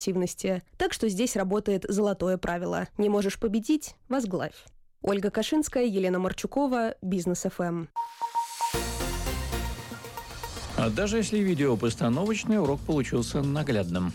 активности. Так что здесь работает золотое правило. Не можешь победить – возглавь. Ольга Кашинская, Елена Марчукова, Бизнес ФМ. Даже если видео постановочное, урок получился наглядным.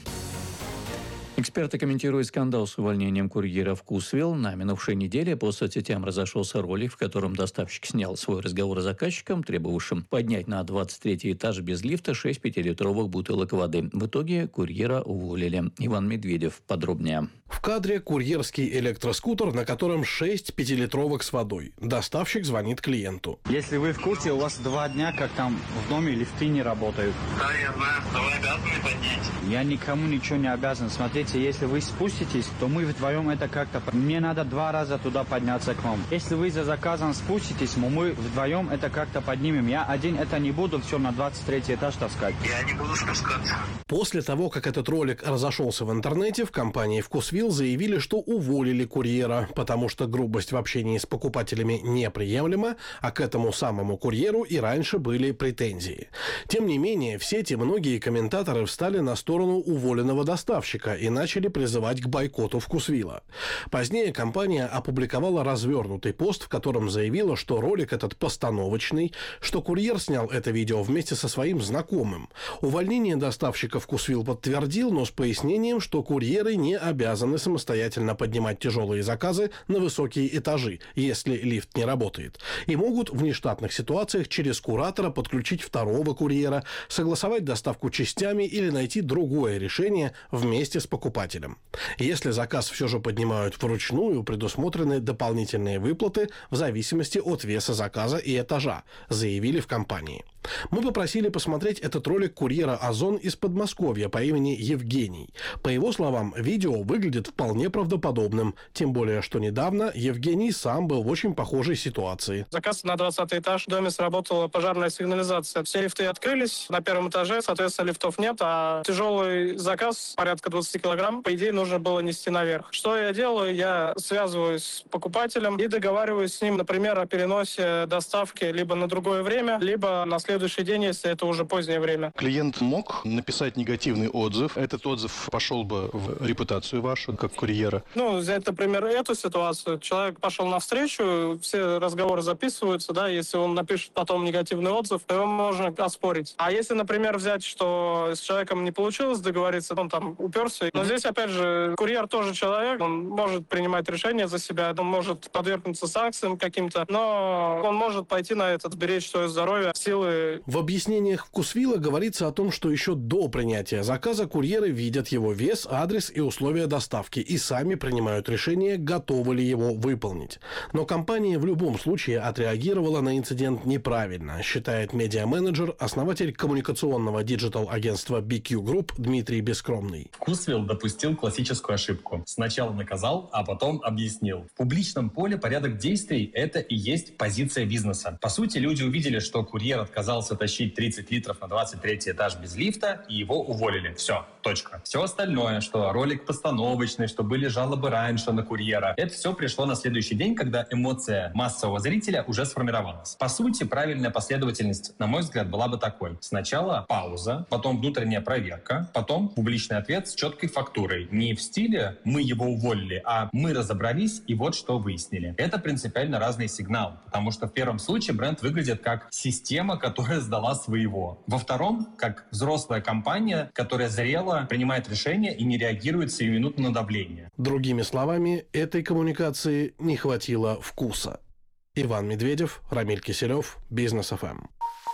Эксперты комментируют скандал с увольнением курьера «Вкусвилл». На минувшей неделе по соцсетям разошелся ролик, в котором доставщик снял свой разговор с заказчиком, требовавшим поднять на 23-й этаж без лифта 6 5-литровых бутылок воды. В итоге курьера уволили. Иван Медведев подробнее. В кадре курьерский электроскутер, на котором 6 5-литровок с водой. Доставщик звонит клиенту. Если вы в курсе, у вас 2 дня, как там в доме лифты не работают. Да, я знаю, что вы обязаны поднять. Я никому ничего не обязан. Смотрите, если вы спуститесь, то мы вдвоем это как-то... Мне надо 2 раза туда подняться к вам. Если вы за заказом спуститесь, мы вдвоем это как-то поднимем. Я один это не буду все на 23 этаж таскать. Я не буду спускаться. После того, как этот ролик разошелся в интернете, в компании «Вкусвилл» заявили, что уволили курьера, потому что грубость в общении с покупателями неприемлема, а к этому самому курьеру и раньше были претензии. Тем не менее, в сети многие комментаторы встали на сторону уволенного доставщика и начали призывать к бойкоту «Вкусвилла». Позднее компания опубликовала развернутый пост, в котором заявила, что ролик этот постановочный, что курьер снял это видео вместе со своим знакомым. Увольнение доставщика «Вкусвилл» подтвердил, но с пояснением, что курьеры не обязаны самостоятельно поднимать тяжелые заказы на высокие этажи, если лифт не работает, и могут в нештатных ситуациях через куратора подключить второго курьера, согласовать доставку частями или найти другое решение вместе с покупателем. Если заказ все же поднимают вручную, предусмотрены дополнительные выплаты в зависимости от веса заказа и этажа, заявили в компании. Мы попросили посмотреть этот ролик курьера «Озон» из Подмосковья по имени Евгений. По его словам, видео выглядит вполне правдоподобным, тем более, что недавно Евгений сам был в очень похожей ситуации. Заказ на 20 этаж. В доме сработала пожарная сигнализация. Все лифты открылись на первом этаже, соответственно, лифтов нет, а тяжелый заказ, порядка 20 килограмм, по идее, нужно было нести наверх. Что я делаю? Я связываюсь с покупателем и договариваюсь с ним, например, о переносе доставки либо на другое время, либо на следующий день, если это уже позднее время. Клиент мог написать негативный отзыв. Этот отзыв пошел бы в репутацию вашу, как курьера. Взять, например, эту ситуацию. Человек пошел навстречу, все разговоры записываются, да, если он напишет потом негативный отзыв, то его можно оспорить. А если, например, взять, что с человеком не получилось договориться, он там уперся. Но здесь, опять же, курьер тоже человек, он может принимать решения за себя, он может подвергнуться санкциям каким-то, но он может пойти на это, сберечь свое здоровье, силы. В объяснениях «Вкусвилла» говорится о том, что еще до принятия заказа курьеры видят его вес, адрес и условия доставки и сами принимают решение, готовы ли его выполнить. Но компания в любом случае отреагировала на инцидент неправильно, считает медиа-менеджер, основатель коммуникационного диджитал-агентства BQ Group Дмитрий Бескромный. «Вкусвилл» допустил классическую ошибку. Сначала наказал, а потом объяснил. В публичном поле порядок действий – это и есть позиция бизнеса. По сути, люди увидели, что курьер отказался тащить 30 литров на 23 этаж без лифта, и его уволили. Все, точка. Все остальное, что ролик постановочный, что были жалобы раньше на курьера, это все пришло на следующий день, когда эмоция массового зрителя уже сформировалась. По сути, правильная последовательность, на мой взгляд, была бы такой. Сначала пауза, потом внутренняя проверка, потом публичный ответ с четкой фактурой. Не в стиле «мы его уволили», а «мы разобрались и вот что выяснили». Это принципиально разный сигнал, потому что в первом случае бренд выглядит как система, которая сдала своего. Во втором, как взрослая компания, которая зрело принимает решения и не реагирует сиюминутно на давление. Другими словами, этой коммуникации не хватило вкуса. Иван Медведев, Рамиль Киселев, Бизнес ФМ.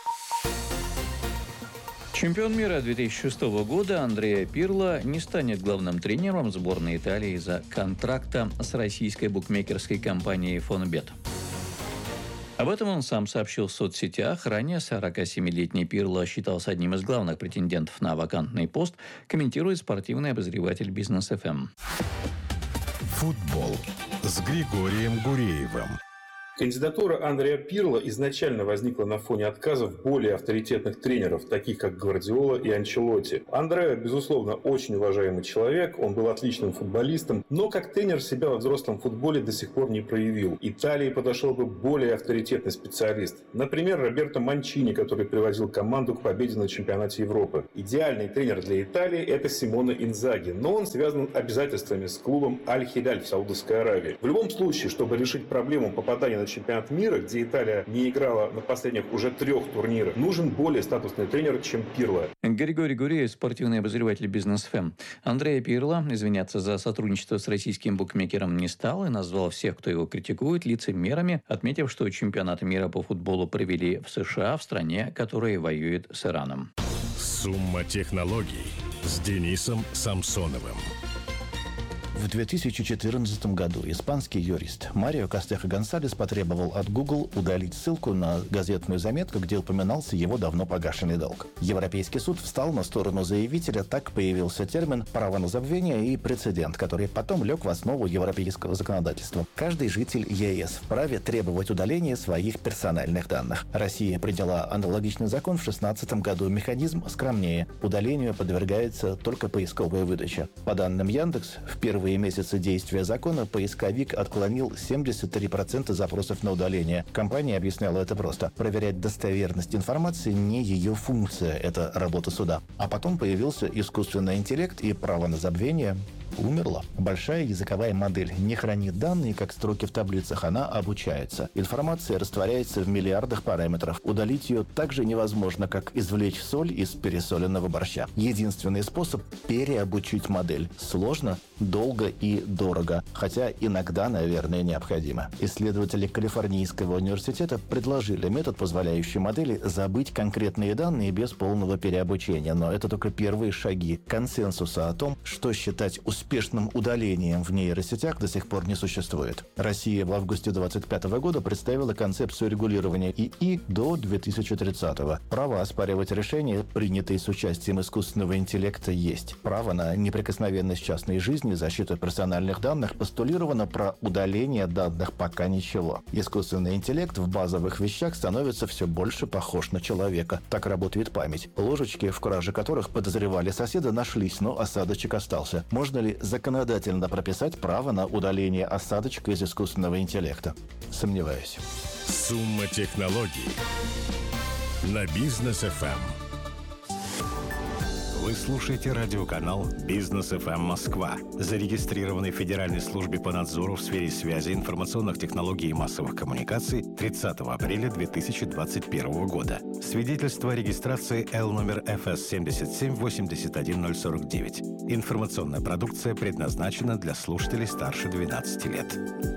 Чемпион мира 2006 года Андреа Пирло не станет главным тренером сборной Италии из-за контракта с российской букмекерской компанией «Фонбет». Об этом он сам сообщил в соцсетях. Ранее 47-летний Пирло считался одним из главных претендентов на вакантный пост, комментирует спортивный обозреватель Бизнес ФМ. Футбол с Григорием Гуреевым. Кандидатура Андреа Пирло изначально возникла на фоне отказов более авторитетных тренеров, таких как Гвардиола и Анчелотти. Андреа, безусловно, очень уважаемый человек, он был отличным футболистом, но как тренер себя во взрослом футболе до сих пор не проявил. Италии подошел бы более авторитетный специалист. Например, Роберто Манчини, который приводил команду к победе на чемпионате Европы. Идеальный тренер для Италии – это Симоне Инзаги, но он связан обязательствами с клубом Аль-Хиляль в Саудовской Аравии. В любом случае, чтобы решить проблему попадания на чемпионат мира, где Италия не играла на последних уже 3 турнирах, нужен более статусный тренер, чем Пирло. Григорий Гуреев, спортивный обозреватель «Бизнес-ФМ». Андреа Пирло извиняться за сотрудничество с российским букмекером не стал и назвал всех, кто его критикует, лицемерами, отметив, что чемпионаты мира по футболу провели в США, в стране, которая воюет с Ираном. Сумма технологий с Денисом Самсоновым. В 2014 году испанский юрист Марио Кастехо-Гонсалес потребовал от Google удалить ссылку на газетную заметку, где упоминался его давно погашенный долг. Европейский суд встал на сторону заявителя, так появился термин «право на забвение» и прецедент, который потом лег в основу европейского законодательства. Каждый житель ЕС вправе требовать удаления своих персональных данных. Россия приняла аналогичный закон в 2016 году. Механизм скромнее. Удалению подвергается только поисковая выдача. По данным Яндекс, в первые месяцы действия закона поисковик отклонил 73% запросов на удаление. Компания объясняла это просто. Проверять достоверность информации не ее функция, это работа суда. А потом появился искусственный интеллект, и право на забвение умерла. Большая языковая модель не хранит данные, как строки в таблицах, она обучается. Информация растворяется в миллиардах параметров. Удалить ее так же невозможно, как извлечь соль из пересоленного борща. Единственный способ – переобучить модель. Сложно, долго и дорого, хотя иногда, наверное, необходимо. Исследователи Калифорнийского университета предложили метод, позволяющий модели забыть конкретные данные без полного переобучения. Но это только первые шаги. Консенсуса о том, что считать успешным удалением в нейросетях, до сих пор не существует. Россия в августе 2025 года представила концепцию регулирования ИИ до 2030-го. Право оспаривать решения, принятые с участием искусственного интеллекта, есть. Право на неприкосновенность частной жизни, защиту персональных данных, постулировано, про удаление данных пока ничего. Искусственный интеллект в базовых вещах становится все больше похож на человека. Так работает память. Ложечки, в краже которых подозревали соседа, нашлись, но осадочек остался. Можно ли законодательно прописать право на удаление осадочка из искусственного интеллекта? Сомневаюсь. Сумма технологий на Бизнес-ФМ. Вы слушаете радиоканал «Бизнес-ФМ Москва», зарегистрированный в Федеральной службе по надзору в сфере связи, информационных технологий и массовых коммуникаций 30 апреля 2021 года. Свидетельство о регистрации L номер ФС 7781049. Информационная продукция предназначена для слушателей старше 12 лет.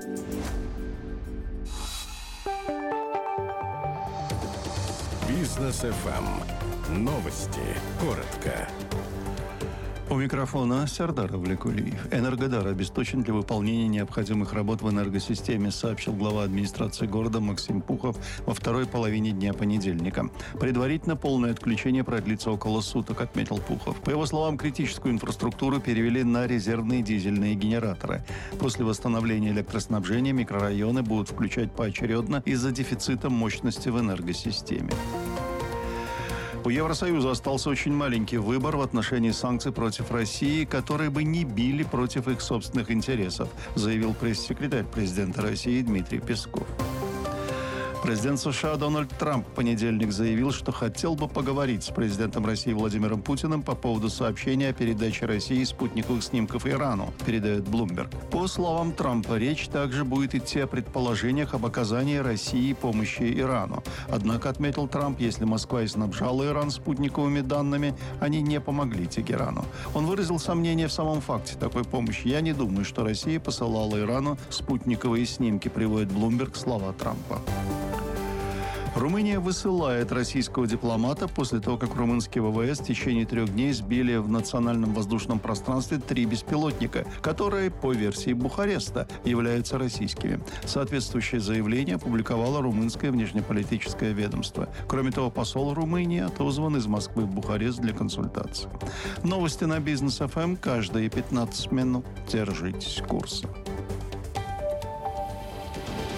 Бизнес-ФМ. Новости. Коротко. У микрофона Сардар Авлекулиев. Энергодар обесточен для выполнения необходимых работ в энергосистеме, сообщил глава администрации города Максим Пухов во второй половине дня понедельника. Предварительно полное отключение продлится около суток, отметил Пухов. По его словам, критическую инфраструктуру перевели на резервные дизельные генераторы. После восстановления электроснабжения микрорайоны будут включать поочередно из-за дефицита мощности в энергосистеме. У Евросоюза остался очень маленький выбор в отношении санкций против России, которые бы не били против их собственных интересов, заявил пресс-секретарь президента России Дмитрий Песков. Президент США Дональд Трамп в понедельник заявил, что хотел бы поговорить с президентом России Владимиром Путиным по поводу сообщения о передаче России спутниковых снимков Ирану, передает Bloomberg. По словам Трампа, речь также будет идти о предположениях об оказании России помощи Ирану. Однако, отметил Трамп, если Москва и снабжала Иран спутниковыми данными, они не помогли Тегерану. Он выразил сомнение в самом факте такой помощи. «Я не думаю, что Россия посылала Ирану спутниковые снимки», приводит Bloomberg слова Трампа. Румыния высылает российского дипломата после того, как румынские ВВС в течение 3 дней сбили в национальном воздушном пространстве 3 беспилотника, которые, по версии Бухареста, являются российскими. Соответствующее заявление опубликовало румынское внешнеполитическое ведомство. Кроме того, посол Румынии отозван из Москвы в Бухарест для консультаций. Новости на Бизнес-ФМ каждые 15 минут. Держитесь курса.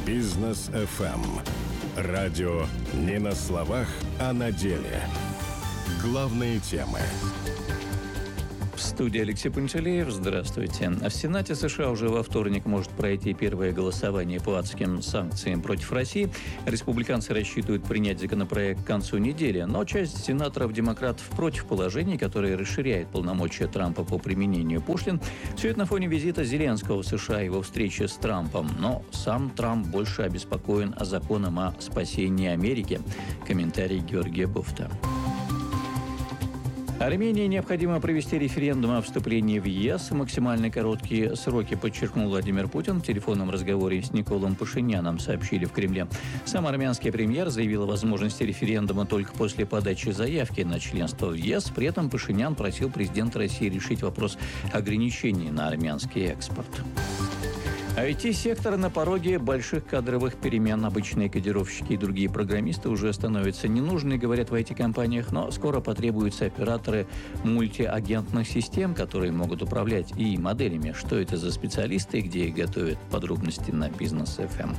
Бизнес FM. Радио не на словах, а на деле. Главные темы. В студии Алексей Пантелеев. Здравствуйте. В Сенате США уже во вторник может пройти первое голосование по адским санкциям против России. Республиканцы рассчитывают принять законопроект к концу недели, но часть сенаторов-демократов против положений, которое расширяет полномочия Трампа по применению пошлин. Все это на фоне визита Зеленского в США и его встречи с Трампом. Но сам Трамп больше обеспокоен законом о спасении Америки. Комментарий Георгия Бофта. Армении необходимо провести референдум о вступлении в ЕС. Максимально короткие сроки, подчеркнул Владимир Путин в телефонном разговоре с Николом Пашиняном, сообщили в Кремле. Сам армянский премьер заявил о возможности референдума только после подачи заявки на членство в ЕС. При этом Пашинян просил президента России решить вопрос ограничений на армянский экспорт. IT-сектор на пороге больших кадровых перемен. Обычные кодировщики и другие программисты уже становятся ненужны, говорят в IT-компаниях, но скоро потребуются операторы мультиагентных систем, которые могут управлять ИИ-моделями. Что это за специалисты и где их готовят? Подробности на Бизнес FM.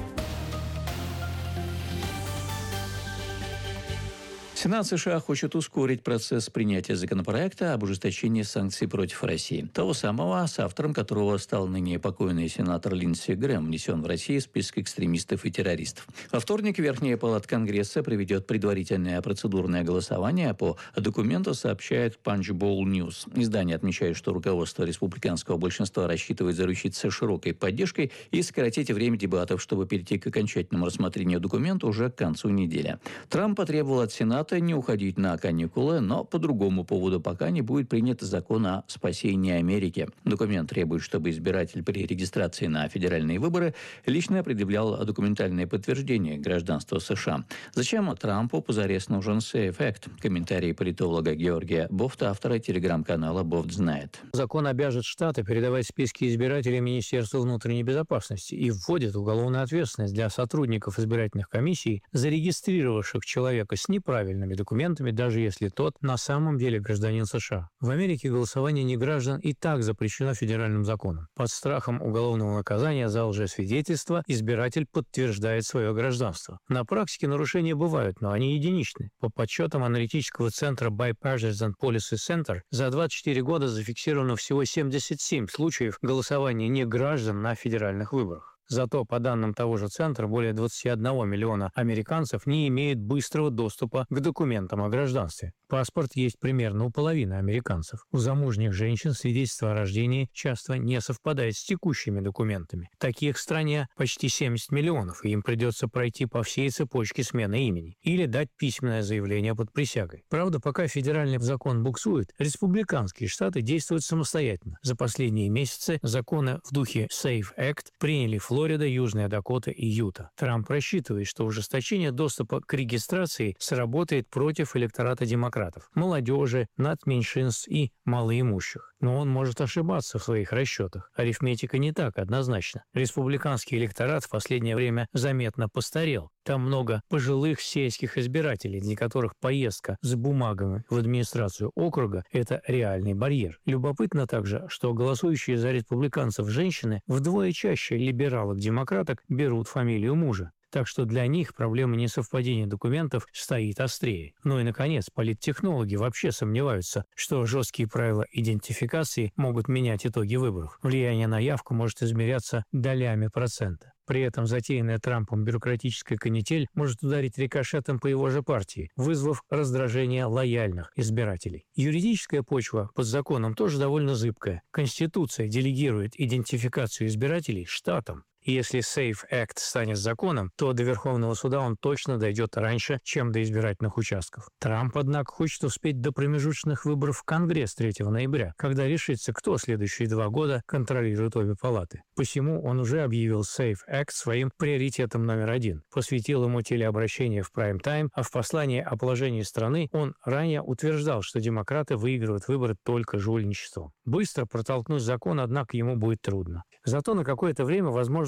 Сенат США хочет ускорить процесс принятия законопроекта об ужесточении санкций против России. Того самого, с автором которого стал ныне покойный сенатор Линдси Грэм, внесен в Россию в список экстремистов и террористов. Во вторник Верхняя палата Конгресса проведет предварительное процедурное голосование. По документу сообщает Punchbowl News. Издание отмечает, что руководство республиканского большинства рассчитывает заручиться широкой поддержкой и сократить время дебатов, чтобы перейти к окончательному рассмотрению документа уже к концу недели. Трамп потребовал от Сената не уходить на каникулы, но по другому поводу, пока не будет принят закон о спасении Америки. Документ требует, чтобы избиратель при регистрации на федеральные выборы лично предъявлял документальное подтверждение гражданства США. Зачем Трампу позарез нужен Safe Act? Комментарий политолога Георгия Бофта, автора телеграм-канала «Бофт знает». Закон обяжет штаты передавать списки избирателей Министерству внутренней безопасности и вводит уголовную ответственность для сотрудников избирательных комиссий, зарегистрировавших человека с неправильными документами, даже если тот на самом деле гражданин США. В Америке голосование неграждан и так запрещено федеральным законом. Под страхом уголовного наказания за лжесвидетельство избиратель подтверждает свое гражданство. На практике нарушения бывают, но они единичны. По подсчетам аналитического центра Bipartisan Policy Center, за 24 года зафиксировано всего 77 случаев голосования неграждан на федеральных выборах. Зато, по данным того же центра, более 21 миллиона американцев не имеют быстрого доступа к документам о гражданстве. Паспорт есть примерно у половины американцев. У замужних женщин свидетельство о рождении часто не совпадает с текущими документами. Таких в стране почти 70 миллионов, и им придется пройти по всей цепочке смены имени или дать письменное заявление под присягой. Правда, пока федеральный закон буксует, республиканские штаты действуют самостоятельно. За последние месяцы законы в духе Safe Act приняли Флорида, Южная Дакота и Юта. Трамп рассчитывает, что ужесточение доступа к регистрации сработает против электората демократов, молодежи, надменьшинств и малоимущих. Но он может ошибаться в своих расчетах. Арифметика не так однозначна. Республиканский электорат в последнее время заметно постарел. Там много пожилых сельских избирателей, для которых поездка с бумагами в администрацию округа – это реальный барьер. Любопытно также, что голосующие за республиканцев женщины вдвое чаще либералок-демократок берут фамилию мужа. Так что для них проблема несовпадения документов стоит острее. Ну и, наконец, политтехнологи вообще сомневаются, что жесткие правила идентификации могут менять итоги выборов. Влияние на явку может измеряться долями процента. При этом затеянная Трампом бюрократическая канитель может ударить рикошетом по его же партии, вызвав раздражение лояльных избирателей. Юридическая почва под законом тоже довольно зыбкая. Конституция делегирует идентификацию избирателей штатам. И если Safe Act станет законом, то до Верховного суда он точно дойдет раньше, чем до избирательных участков. Трамп, однако, хочет успеть до промежуточных выборов в Конгресс 3 ноября, когда решится, кто следующие 2 года контролирует обе палаты. Посему он уже объявил Safe Act своим приоритетом номер 1, посвятил ему телеобращение в прайм-тайм, а в послании о положении страны он ранее утверждал, что демократы выигрывают выборы только жульничеством. Быстро протолкнуть закон, однако, ему будет трудно. Зато на какое-то время возможно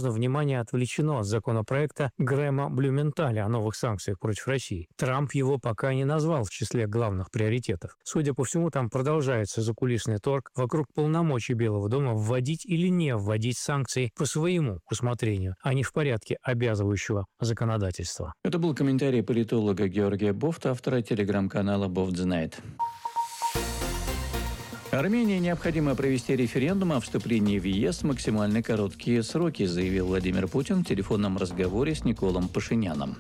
возможно, внимание отвлечено от законопроекта Грэма Блюменталя о новых санкциях против России. Трамп его пока не назвал в числе главных приоритетов. Судя по всему, там продолжается закулисный торг вокруг полномочий Белого дома вводить или не вводить санкции по своему усмотрению, а не в порядке обязывающего законодательства. Это был комментарий политолога Георгия Бофта, автора телеграм-канала «Бофт знает». Армении необходимо провести референдум о вступлении в ЕС в максимально короткие сроки, заявил Владимир Путин в телефонном разговоре с Николом Пашиняном.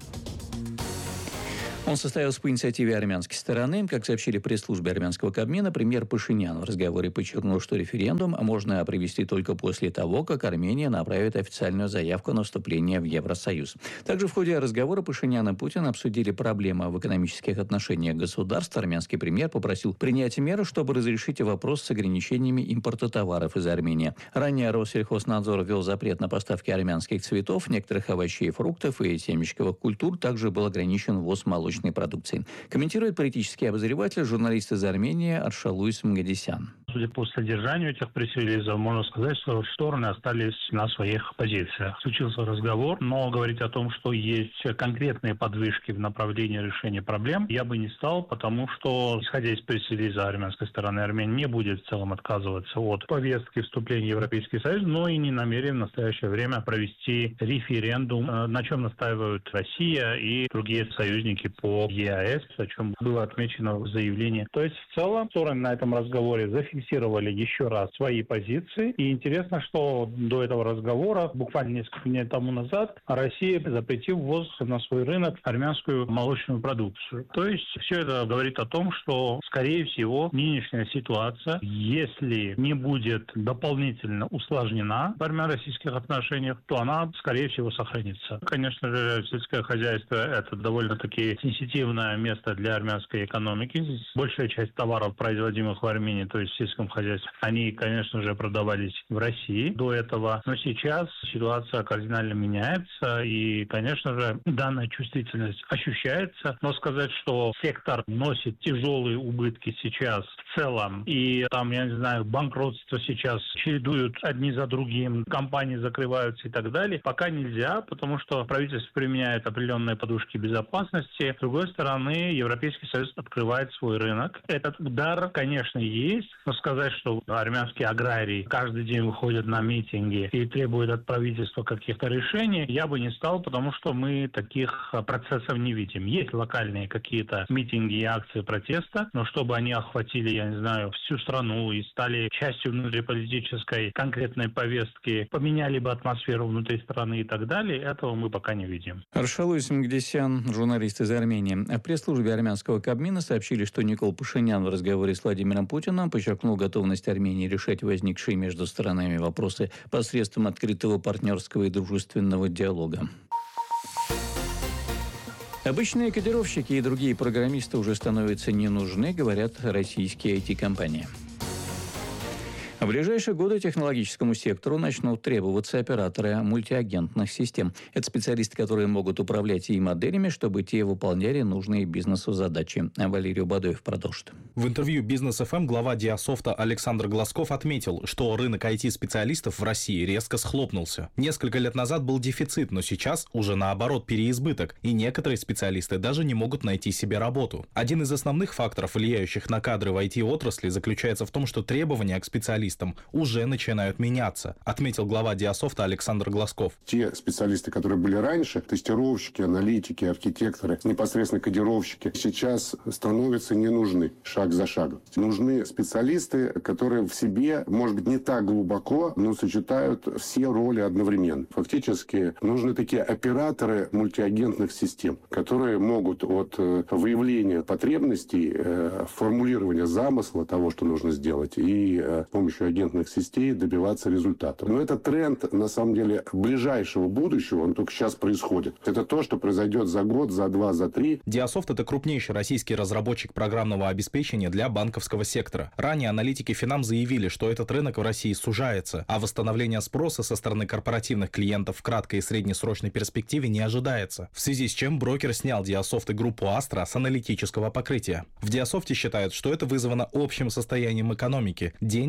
Он состоялся по инициативе армянской стороны. Как сообщили в пресс-службе армянского Кабмина, премьер Пашинян в разговоре подчеркнул, что референдум можно провести только после того, как Армения направит официальную заявку на вступление в Евросоюз. Также в ходе разговора Пашинян и Путин обсудили проблемы в экономических отношениях государств. Армянский премьер попросил принять меры, чтобы разрешить вопрос с ограничениями импорта товаров из Армении. Ранее Россельхознадзор ввел запрет на поставки армянских цветов, некоторых овощей и фруктов и семечковых культур. Также был ограничен ввоз молочной продукции. Комментирует политический обозреватель, журналист из Армении Аршалуис Мгадисян. Судя по содержанию этих пресс-релизов, можно сказать, что стороны остались на своих позициях. Случился разговор, но говорить о том, что есть конкретные подвижки в направлении решения проблем, я бы не стал, потому что, исходя из пресс-релиза армянской стороны, Армения не будет в целом отказываться от повестки вступления в Европейский Союз, но и не намерен в настоящее время провести референдум, на чем настаивают Россия и другие союзники по ЕАЭС, о чем было отмечено в заявлении. То есть, в целом, стороны на этом разговоре зафиксировали еще раз свои позиции. И интересно, что до этого разговора, буквально несколько дней тому назад, Россия запретила ввоз на свой рынок армянскую молочную продукцию. То есть, все это говорит о том, что, скорее всего, нынешняя ситуация, если не будет дополнительно усложнена в армяно-российских отношениях, то она, скорее всего, сохранится. Конечно же, сельское хозяйство – это довольно-таки сенситивное место для армянской экономики. Здесь большая часть товаров, производимых в Армении, то есть в сельском хозяйстве, они, конечно же, продавались в России до этого. Но сейчас ситуация кардинально меняется, и, конечно же, данная чувствительность ощущается. Но сказать, что сектор носит тяжелые убытки сейчас в целом, и там, я не знаю, банкротство сейчас чередуют одни за другим, компании закрываются и так далее, пока нельзя, потому что правительство применяет определенные подушки безопасности. С другой стороны, Европейский Союз открывает свой рынок. Этот удар, конечно, есть, но сказать, что армянские аграрии каждый день выходят на митинги и требуют от правительства каких-то решений, я бы не стал, потому что мы таких процессов не видим. Есть локальные какие-то митинги и акции протеста, но чтобы они охватили, я не знаю, всю страну и стали частью внутриполитической конкретной повестки, поменяли бы атмосферу внутри страны и так далее, этого мы пока не видим. Аршалуис Мгадисян, журналист из Армении. В пресс-службе армянского Кабмина сообщили, что Никол Пашинян в разговоре с Владимиром Путиным подчеркнул готовность Армении решать возникшие между сторонами вопросы посредством открытого партнерского и дружественного диалога. Обычные кодировщики и другие программисты уже становятся не нужны, говорят российские IT-компании. В ближайшие годы технологическому сектору начнут требоваться операторы мультиагентных систем. Это специалисты, которые могут управлять и моделями, чтобы те выполняли нужные бизнесу задачи. Валерий Бадоев продолжит. В интервью Business FM глава Диасофта Александр Глазков отметил, что рынок IT-специалистов в России резко схлопнулся. Несколько лет назад был дефицит, но сейчас уже наоборот переизбыток, и некоторые специалисты даже не могут найти себе работу. Один из основных факторов, влияющих на кадры в IT-отрасли, заключается в том, что требования к специалистам уже начинают меняться, отметил глава Диасофта Александр Глазков. Те специалисты, которые были раньше, тестировщики, аналитики, архитекторы, непосредственно кодировщики, сейчас становятся не нужны шаг за шагом. Нужны специалисты, которые в себе, может быть, не так глубоко, но сочетают все роли одновременно. Фактически нужны такие операторы мультиагентных систем, которые могут от выявления потребностей, формулирования замысла того, что нужно сделать, и с помощью агентных сетей добиваться результата. Но это тренд, на самом деле, ближайшего будущего, он только сейчас происходит. Это то, что произойдет за год, за два, за три. Диасофт — это крупнейший российский разработчик программного обеспечения для банковского сектора. Ранее аналитики Финам заявили, что этот рынок в России сужается, а восстановление спроса со стороны корпоративных клиентов в краткой и среднесрочной перспективе не ожидается, в связи с чем брокер снял Диасофт и группу Astra с аналитического покрытия. В Диасофте считают, что это вызвано общим состоянием экономики. Денег у бизнеса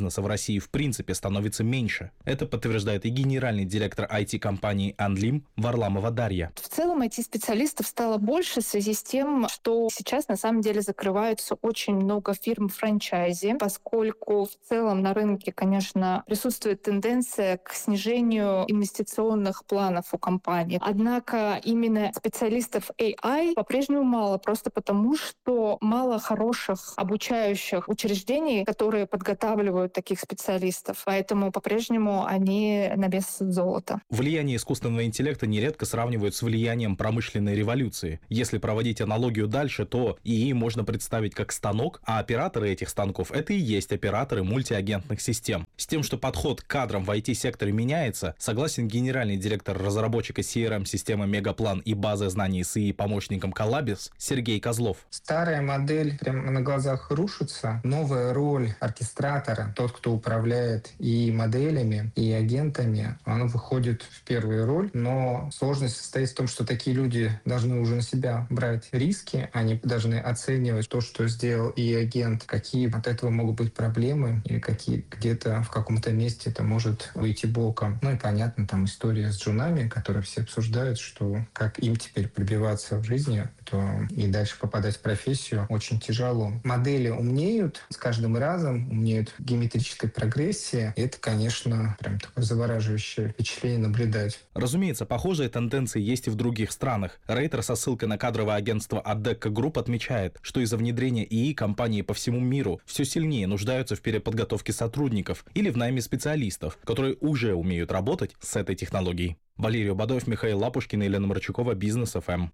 бизнеса в России в принципе становится меньше. Это подтверждает и генеральный директор IT-компании «Анлим» Варламова Дарья. В целом IT-специалистов стало больше в связи с тем, что сейчас на самом деле закрываются очень много фирм франчайзи, поскольку в целом на рынке, конечно, присутствует тенденция к снижению инвестиционных планов у компаний. Однако именно специалистов AI по-прежнему мало, просто потому что мало хороших обучающих учреждений, которые подготавливают таких специалистов. Поэтому по-прежнему они на вес золота. Влияние искусственного интеллекта нередко сравнивают с влиянием промышленной революции. Если проводить аналогию дальше, то ИИ можно представить как станок, а операторы этих станков — это и есть операторы мультиагентных систем. С тем, что подход к кадрам в IT-секторе меняется, согласен генеральный директор разработчика CRM-системы Мегаплан и базы знаний с ИИ-помощником Коллабис Сергей Козлов. Старая модель прямо на глазах рушится. Новая роль оркестратора, тот, кто управляет и моделями, и агентами, она выходит в первую роль. Но сложность состоит в том, что такие люди должны уже на себя брать риски, они должны оценивать то, что сделал и агент, какие от этого могут быть проблемы, или какие где-то в каком-то месте это может выйти боком. Ну и понятно, там история с джунами, которые все обсуждают, что как им теперь пробиваться в жизни, то и дальше попадать в профессию очень тяжело. Модели умнеют, с каждым разом умнеют в геометрической прогрессии. И это, конечно, прям такое завораживающее впечатление наблюдать. Разумеется, похожие тенденции есть и в других странах. Рейтер со ссылкой на кадровое агентство Adecco Group отмечает, что из-за внедрения ИИ компании по всему миру все сильнее нуждаются в переподготовке сотрудников или в найме специалистов, которые уже умеют работать с этой технологией. Валерий Бадоев, Михаил Лапушкин и Елена Марчукова, Бизнес ФМ.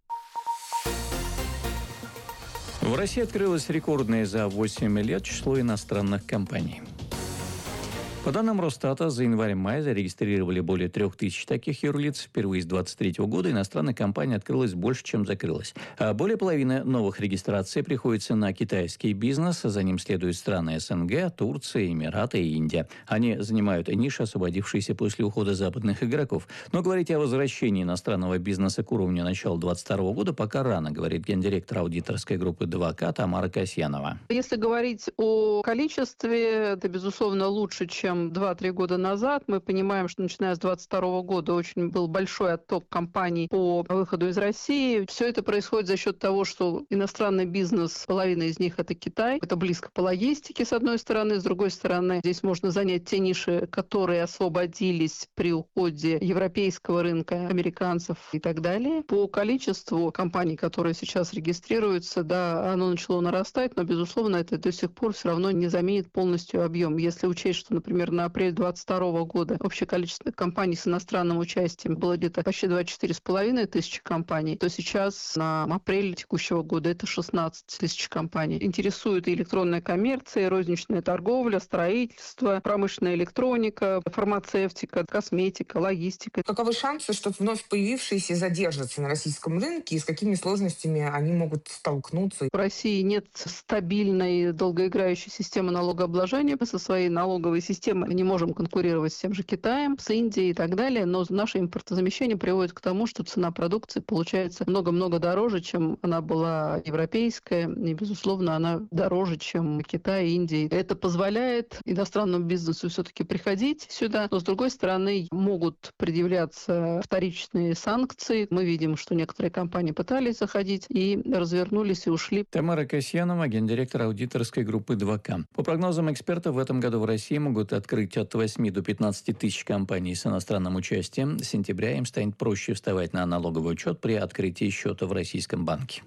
В России открылось рекордное за 8 лет число иностранных компаний. По данным Росстата, за январь-май зарегистрировали более 3000 таких юрлиц. Впервые с 2023 года иностранных компаний открылось больше, чем закрылось. А более половины новых регистраций приходится на китайский бизнес. За ним следуют страны СНГ, Турция, Эмираты и Индия. Они занимают ниши, освободившиеся после ухода западных игроков. Но говорить о возвращении иностранного бизнеса к уровню начала 2022 года пока рано, говорит гендиректор аудиторской группы 2К Тамара Касьянова. Если говорить о количестве, это, безусловно, лучше, чем 2-3 года назад. Мы понимаем, что начиная с 2022 года очень был большой отток компаний по выходу из России. Все это происходит за счет того, что иностранный бизнес, половина из них — это Китай. Это близко по логистике, с одной стороны. С другой стороны, здесь можно занять те ниши, которые освободились при уходе европейского рынка, американцев и так далее. По количеству компаний, которые сейчас регистрируются, да, оно начало нарастать, но, безусловно, это до сих пор все равно не заменит полностью объем. Если учесть, что, например, на апрель 2022 года общее количество компаний с иностранным участием было где-то почти 24,5 тысячи компаний, то сейчас на апрель текущего года это 16 тысяч компаний. Интересует и электронная коммерция, и розничная торговля, строительство, промышленная электроника, фармацевтика, косметика, логистика. Каковы шансы, что вновь появившиеся задержатся на российском рынке, и с какими сложностями они могут столкнуться? В России нет стабильной долгоиграющей системы налогообложения. Мы со своей налоговой системой не можем конкурировать с тем же Китаем, с Индией и так далее, но наше импортозамещение приводит к тому, что цена продукции получается много-много дороже, чем она была европейская, и, безусловно, она дороже, чем Китай и Индия. Это позволяет иностранному бизнесу все-таки приходить сюда, но, с другой стороны, могут предъявляться вторичные санкции. Мы видим, что некоторые компании пытались заходить и развернулись и ушли. Тамара Касьянова, гендиректор аудиторской группы 2К. По прогнозам экспертов, в этом году в России могут открыть от 8 до 15 тысяч компаний с иностранным участием. С сентября им станет проще вставать на налоговый учет при открытии счета в российском банке.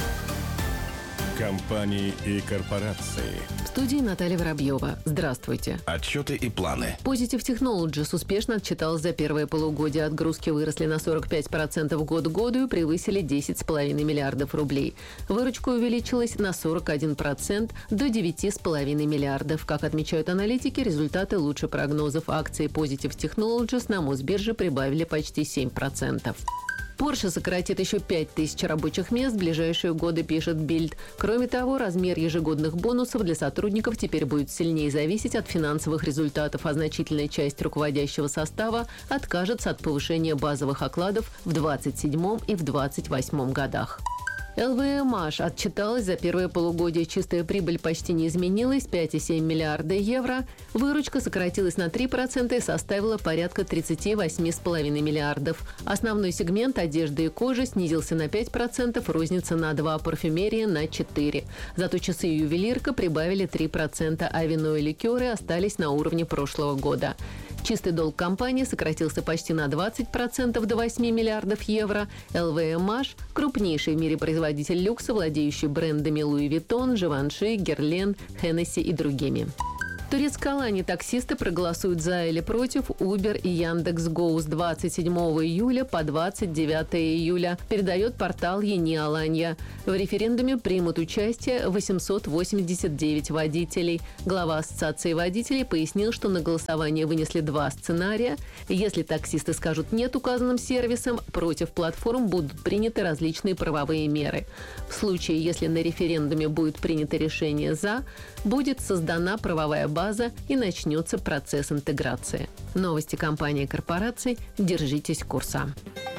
Компании и корпорации. В студии Наталья Воробьева. Здравствуйте. Отчеты и планы. Positive Technologies успешно отчиталась за первое полугодие. Отгрузки выросли на 45% год к году и превысили 10,5 миллиардов рублей. Выручка увеличилась на 41% до 9,5 миллиардов. Как отмечают аналитики, результаты лучше прогнозов. Акции Positive Technologies на Мосбирже прибавили почти 7%. Porsche сократит еще 5000 рабочих мест в ближайшие годы, пишет Bild. Кроме того, размер ежегодных бонусов для сотрудников теперь будет сильнее зависеть от финансовых результатов, а значительная часть руководящего состава откажется от повышения базовых окладов в 2027 и в 2028 годах. ЛВМH отчиталась за первое полугодие. Чистая прибыль почти не изменилась – 5,7 миллиарда евро. Выручка сократилась на 3% и составила порядка 38,5 миллиардов. Основной сегмент одежды и кожи снизился на 5%, розница на 2%, парфюмерия на 4%. Зато часы и ювелирка прибавили 3%, а вино и ликеры остались на уровне прошлого года. Чистый долг компании сократился почти на 20% до 8 миллиардов евро. ЛВМH – крупнейший в мире производитель люкса, владеющий брендами Луи Виттон, Живанши, Герлен, Хеннесси и другими. В турецкой Алании таксисты проголосуют за или против Uber и Яндекс.Гоу с 27 июля по 29 июля, передает портал Ени Аланья. В референдуме примут участие 889 водителей. Глава Ассоциации водителей пояснил, что на голосование вынесли 2 сценария. Если таксисты скажут «нет» указанным сервисам, против платформ будут приняты различные правовые меры. В случае, если на референдуме будет принято решение «за», будет создана правовая база и начнется процесс интеграции. Новости компании и корпораций. Держитесь курса.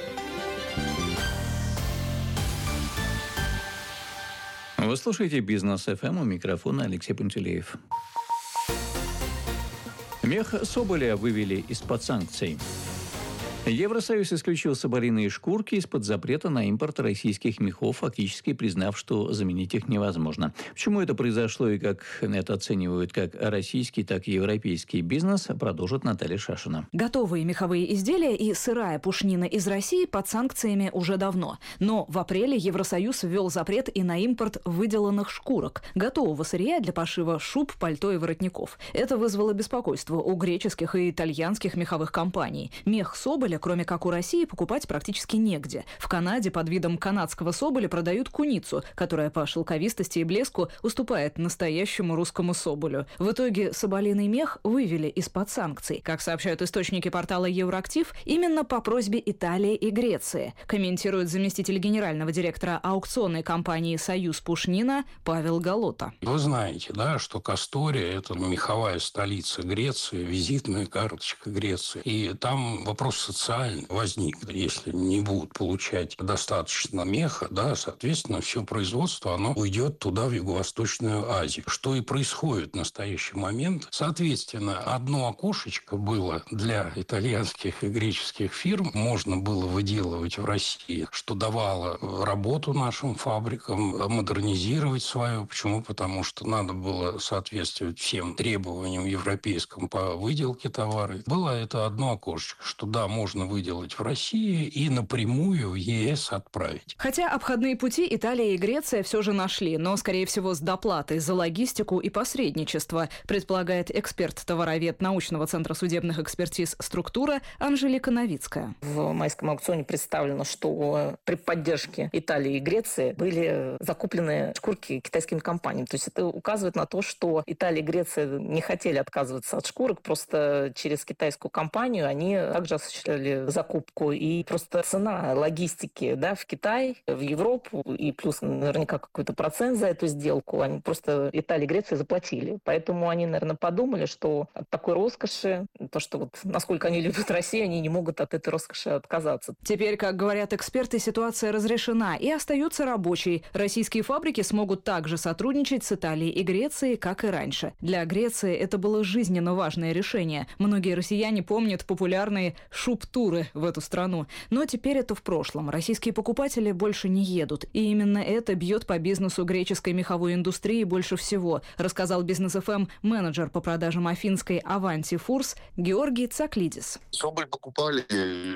Вы слушаете «Бизнес ФМ», у микрофона Алексей Пантелеев. Мех соболя вывели из-под санкций. Евросоюз исключил соболиные шкурки из-под запрета на импорт российских мехов, фактически признав, что заменить их невозможно. Почему это произошло и как это оценивают как российский, так и европейский бизнес, продолжит Наталья Шашина. Готовые меховые изделия и сырая пушнина из России под санкциями уже давно. Но в апреле Евросоюз ввел запрет и на импорт выделанных шкурок, готового сырья для пошива шуб, пальто и воротников. Это вызвало беспокойство у греческих и итальянских меховых компаний. Мех соболя, кроме как у России, покупать практически негде. В Канаде под видом канадского соболя продают куницу, которая по шелковистости и блеску уступает настоящему русскому соболю. В итоге соболиный мех вывели из-под санкций. Как сообщают источники портала Евроактив, именно по просьбе Италии и Греции, комментирует заместитель генерального директора аукционной компании «Союз Пушнина» Павел Галота. Вы знаете, да, что Кастория – это меховая столица Греции, визитная карточка Греции. И там вопрос социальный возникнет. Если не будут получать достаточно меха, да, соответственно, все производство, оно уйдет туда, в Юго-Восточную Азию. Что и происходит в настоящий момент. Соответственно, одно окошечко было для итальянских и греческих фирм. Можно было выделывать в России, что давало работу нашим фабрикам, модернизировать свое. Почему? Потому что надо было соответствовать всем требованиям европейским по выделке товара. Было это одно окошечко, что да, можно выделать в России и напрямую в ЕС отправить. Хотя обходные пути Италия и Греция все же нашли, но, скорее всего, с доплатой за логистику и посредничество, предполагает эксперт-товаровед научного центра судебных экспертиз «Структура» Анжелика Новицкая. В майском аукционе представлено, что при поддержке Италии и Греции были закуплены шкурки китайскими компаниями. То есть это указывает на то, что Италия и Греция не хотели отказываться от шкурок, просто через китайскую компанию они также осуществляли закупку. И просто цена логистики, да, в Китай, в Европу, и плюс наверняка какой-то процент за эту сделку, они просто Италия и Греция заплатили. Поэтому они, наверное, подумали, что от такой роскоши, то, что вот насколько они любят Россию, они не могут от этой роскоши отказаться. Теперь, как говорят эксперты, ситуация разрешена и остается рабочей. Российские фабрики смогут также сотрудничать с Италией и Грецией, как и раньше. Для Греции это было жизненно важное решение. Многие россияне помнят популярные шуб-туры в эту страну. Но теперь это в прошлом. Российские покупатели больше не едут. И именно это бьет по бизнесу греческой меховой индустрии больше всего, рассказал Бизнес ФМ менеджер по продажам афинской Avanti Furs Георгий Цаклидис. Соболь покупали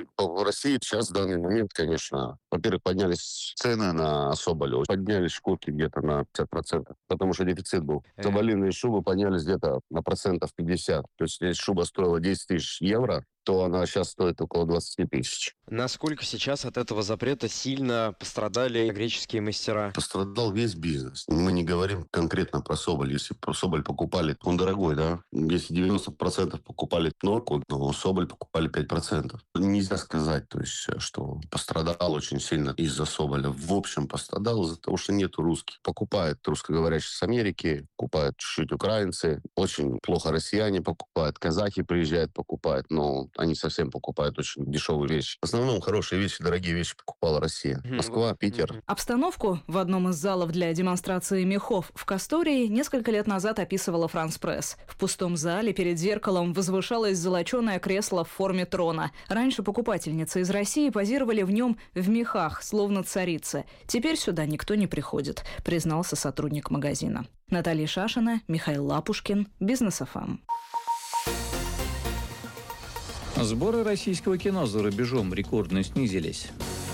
в России. Сейчас в данный момент, конечно, во-первых, поднялись цены на соболь. Поднялись шкурки где-то на 50%, потому что дефицит был. Соболиные шубы поднялись где-то на 50%. То есть если шуба стоила 10 тысяч евро, то она сейчас стоит около 20 тысяч. Насколько сейчас от этого запрета сильно пострадали греческие мастера? Пострадал весь бизнес. Мы не говорим конкретно про соболь. Если про соболь покупали, он дорогой, да? Если 90% покупали норку, то соболь покупали 5%. Нельзя сказать, то есть, что пострадал очень сильно из-за соболя. В общем, пострадал из-за того, что нету русских. Покупают русскоговорящие с Америки, покупают чуть-чуть украинцы. Очень плохо россияне покупают, казахи приезжают, покупают. Но Они совсем покупают очень дешевые вещи. В основном хорошие вещи, дорогие вещи покупала Россия. Москва, Питер. Обстановку в одном из залов для демонстрации мехов в Кастории несколько лет назад описывала «Франс Пресс». В пустом зале перед зеркалом возвышалось золоченое кресло в форме трона. Раньше покупательницы из России позировали в нем в мехах, словно царицы. Теперь сюда никто не приходит, признался сотрудник магазина. Наталья Шашина, Михаил Лапушкин, Бизнес ФМ. Сборы российского кино за рубежом рекордно снизились.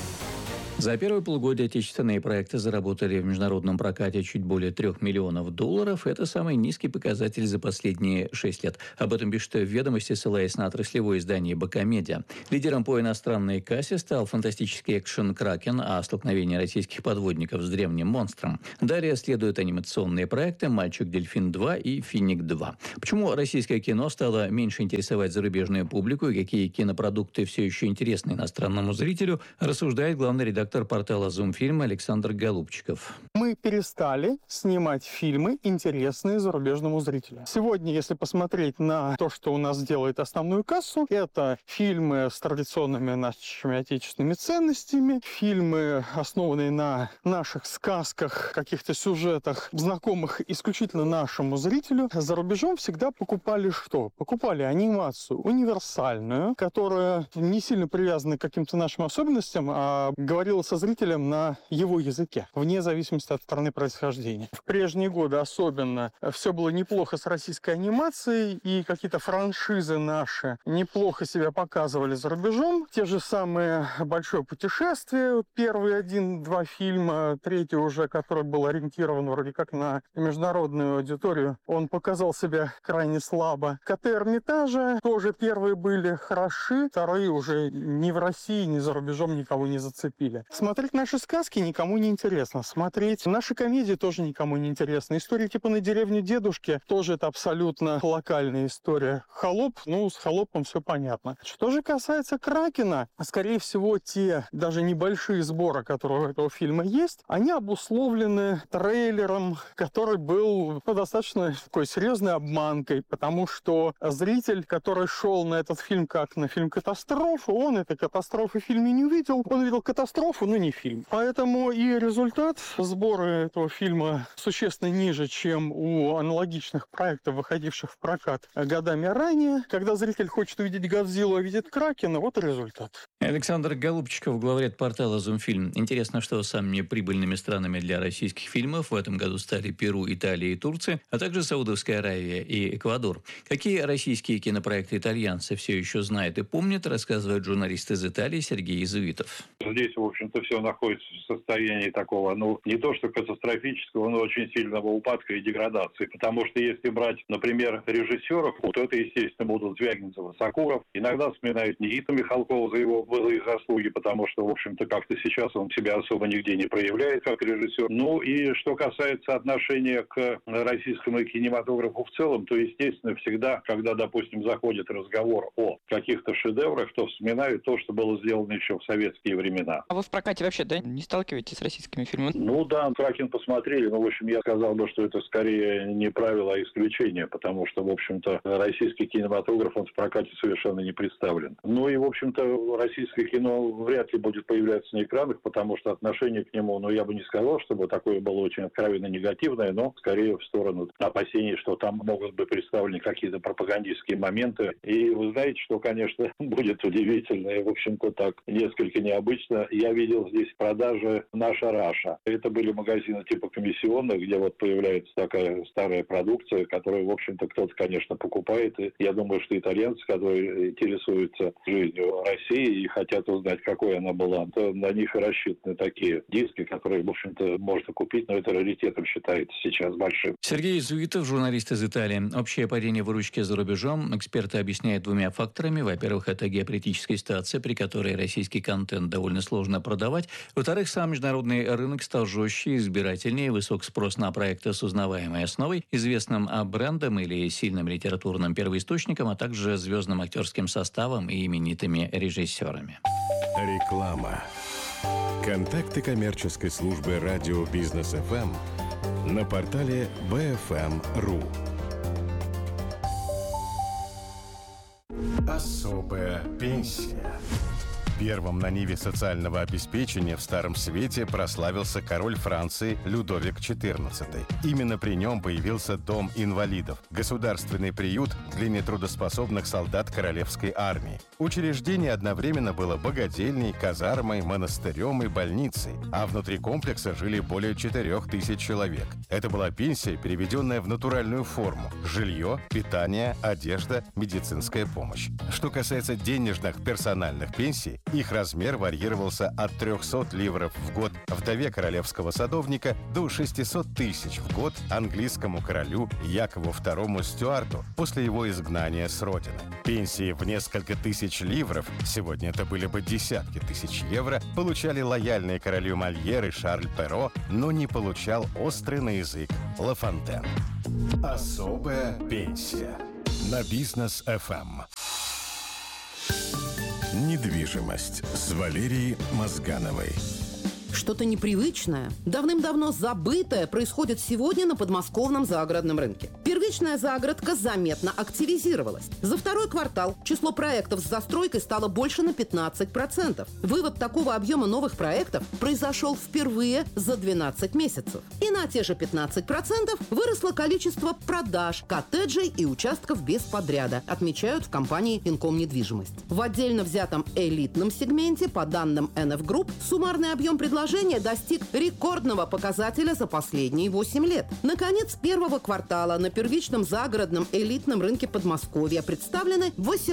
За первое полугодие отечественные проекты заработали в международном прокате чуть более $3 миллионов. Это самый низкий показатель за последние 6 лет. Об этом пишет в «Ведомости», ссылаясь на отраслевое издание «Бакамедиа». Лидером по иностранной кассе стал фантастический экшен «Кракен» о столкновении российских подводников с древним монстром. Далее следуют анимационные проекты «Мальчик-дельфин 2» и «Финик 2». Почему российское кино стало меньше интересовать зарубежную публику и какие кинопродукты все еще интересны иностранному зрителю, рассуждает главный редактор портала «Зумфильм» Александр Голубчиков. Мы перестали снимать фильмы, интересные зарубежному зрителю. Сегодня, если посмотреть на то, что у нас делает основную кассу, это фильмы с традиционными нашими отечественными ценностями, фильмы, основанные на наших сказках, каких-то сюжетах, знакомых исключительно нашему зрителю. За рубежом всегда покупали что? Покупали анимацию универсальную, которая не сильно привязана к каким-то нашим особенностям, а говорила со зрителем на его языке, вне зависимости от страны происхождения. В прежние годы особенно все было неплохо с российской анимацией, и какие-то франшизы наши неплохо себя показывали за рубежом. Те же самые «Большое путешествие», первые 1-2 фильма, третий уже, который был ориентирован вроде как на международную аудиторию, он показал себя крайне слабо. «Коты Эрмитажа» тоже первые были хороши, вторые уже ни в России, ни за рубежом никого не зацепили. Смотреть наши сказки никому не интересно. Смотреть наши комедии тоже никому не интересно. Истории типа «На деревню дедушки» тоже это абсолютно локальная история. «Холоп», с «Холопом» все понятно. Что же касается «Кракена», скорее всего, те даже небольшие сборы, которые у этого фильма есть, они обусловлены трейлером, который был достаточно такой серьезной обманкой, потому что зритель, который шел на этот фильм как на фильм-катастрофу, он этой катастрофы в фильме не увидел. Он видел катастрофу, но не фильм. Поэтому и результат сбора этого фильма существенно ниже, чем у аналогичных проектов, выходивших в прокат годами ранее. Когда зритель хочет увидеть Годзиллу, а видит Кракена, вот и результат. Александр Голубчиков, главред портала «Зумфильм». Интересно, что самыми прибыльными странами для российских фильмов в этом году стали Перу, Италия и Турция, а также Саудовская Аравия и Эквадор. Какие российские кинопроекты итальянцы все еще знают и помнят, рассказывает журналист из Италии Сергей Изуитов. Здесь, в общем-то, все находится в состоянии такого, не то что катастрофического, но очень сильного упадка и деградации. Потому что если брать, например, режиссеров, то это, естественно, будут Звягинцев, Сакуров. Иногда вспоминают Никиту Михалкова за его былые заслуги, потому что, в общем-то, как-то сейчас он себя особо нигде не проявляет как режиссер. И что касается отношения к российскому кинематографу в целом, то, естественно, всегда, когда, допустим, заходит разговор о каких-то шедеврах, то вспоминают то, что было сделано еще в советские времена. А вы в прокате вообще, не сталкиваетесь с российскими фильмами? Да, «Кракен» посмотрели, но, в общем, я сказал бы, что это скорее не правило, а исключение, потому что, в общем-то, российский кинематограф, он в прокате совершенно не представлен. И, в общем-то, российское кино вряд ли будет появляться на экранах, потому что отношение к нему, я бы не сказал, чтобы такое было очень откровенно негативное, но скорее в сторону опасений, что там могут быть представлены какие-то пропагандистские моменты. И вы знаете, что, конечно, будет удивительно и, в общем-то, так несколько необычно. Я видел здесь продажи «Наша Раша». Это были магазины типа комиссионных, где появляется такая старая продукция, которую, в общем-то, кто-то, конечно, покупает. И я думаю, что итальянцы, которые интересуются жизнью России и хотят узнать, какой она была, то на них и рассчитаны такие диски, которые, в общем-то, можно купить, но это раритетом считается сейчас большим. Сергей Изуитов, журналист из Италии. Общее падение выручки за рубежом эксперты объясняют двумя факторами. Во-первых, это геополитическая ситуация, при которой российский контент довольно сложно продавать. Во-вторых, сам международный рынок стал жестче, избирательнее, высок спрос на проекты с узнаваемой основой, известным брендом или сильным литературным первоисточником, а также звездным актерским составом и именитыми режиссерами. Реклама. Контакты коммерческой службы радио «Бизнес ФМ» на портале bfm.ru. Особая пенсия. Первым на ниве социального обеспечения в Старом Свете прославился король Франции Людовик XIV. Именно при нем появился Дом инвалидов – государственный приют для нетрудоспособных солдат королевской армии. Учреждение одновременно было богадельней, казармой, монастырем и больницей, а внутри комплекса жили более 4000 человек. Это была пенсия, переведенная в натуральную форму – жилье, питание, одежда, медицинская помощь. Что касается денежных персональных пенсий, их размер варьировался от 300 ливров в год вдове королевского садовника до 600 тысяч в год английскому королю Якову II Стюарту после его изгнания с родины. Пенсии в несколько тысяч ливров, сегодня это были бы десятки тысяч евро, получали лояльные королю Мольер и Шарль Перро, но не получал острый на язык Ла Фонтен. Особая пенсия. На Бизнес ФМ. Недвижимость с Валерией Мозгановой. Что-то непривычное, давным-давно забытое происходит сегодня на подмосковном загородном рынке. Первичная загородка заметно активизировалась. За второй квартал число проектов с застройкой стало больше на 15%. Вывод такого объема новых проектов произошел впервые за 12 месяцев. И на те же 15% выросло количество продаж коттеджей и участков без подряда, отмечают в компании «Инком Недвижимость». В отдельно взятом элитном сегменте, по данным NF Group, суммарный объем предложений достиг рекордного показателя за последние 8 лет. Наконец, первого квартала на первичном загородном элитном рынке Подмосковья представлены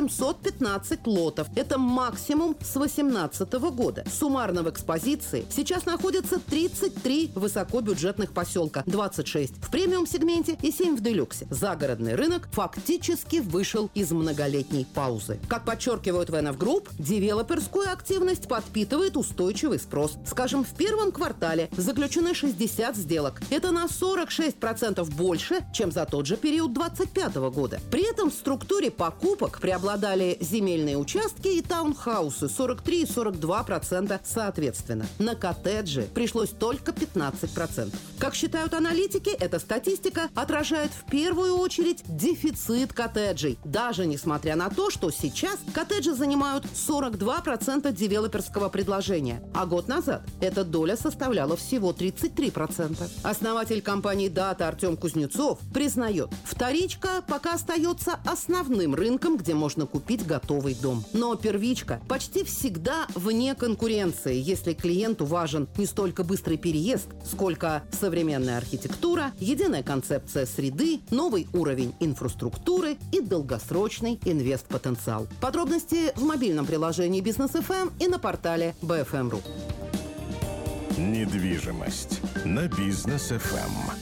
815 лотов. Это максимум с 2018 года. Суммарно в экспозиции сейчас находится 33 высокобюджетных поселка, 26 в премиум-сегменте и 7 в делюксе. Загородный рынок фактически вышел из многолетней паузы. Как подчеркивают в NF Group, девелоперскую активность подпитывает устойчивый спрос. Скажем, в первом квартале заключены 60 сделок. Это на 46% больше, чем за тот же период 2025 года. При этом в структуре покупок преобладали земельные участки и таунхаусы 43 и 42% соответственно. На коттеджи пришлось только 15%. Как считают аналитики, эта статистика отражает в первую очередь дефицит коттеджей. Даже несмотря на то, что сейчас коттеджи занимают 42% девелоперского предложения, а год назад эта доля составляла всего 33%. Основатель компании «Дата» Артем Кузнецов признает, вторичка пока остается основным рынком, где можно купить готовый дом. Но первичка почти всегда вне конкуренции, если клиенту важен не столько быстрый переезд, сколько современная архитектура, единая концепция среды, новый уровень инфраструктуры и долгосрочный инвестпотенциал. Подробности в мобильном приложении Бизнес ФМ и на портале BFM.ru. Недвижимость на Бизнес ФМ.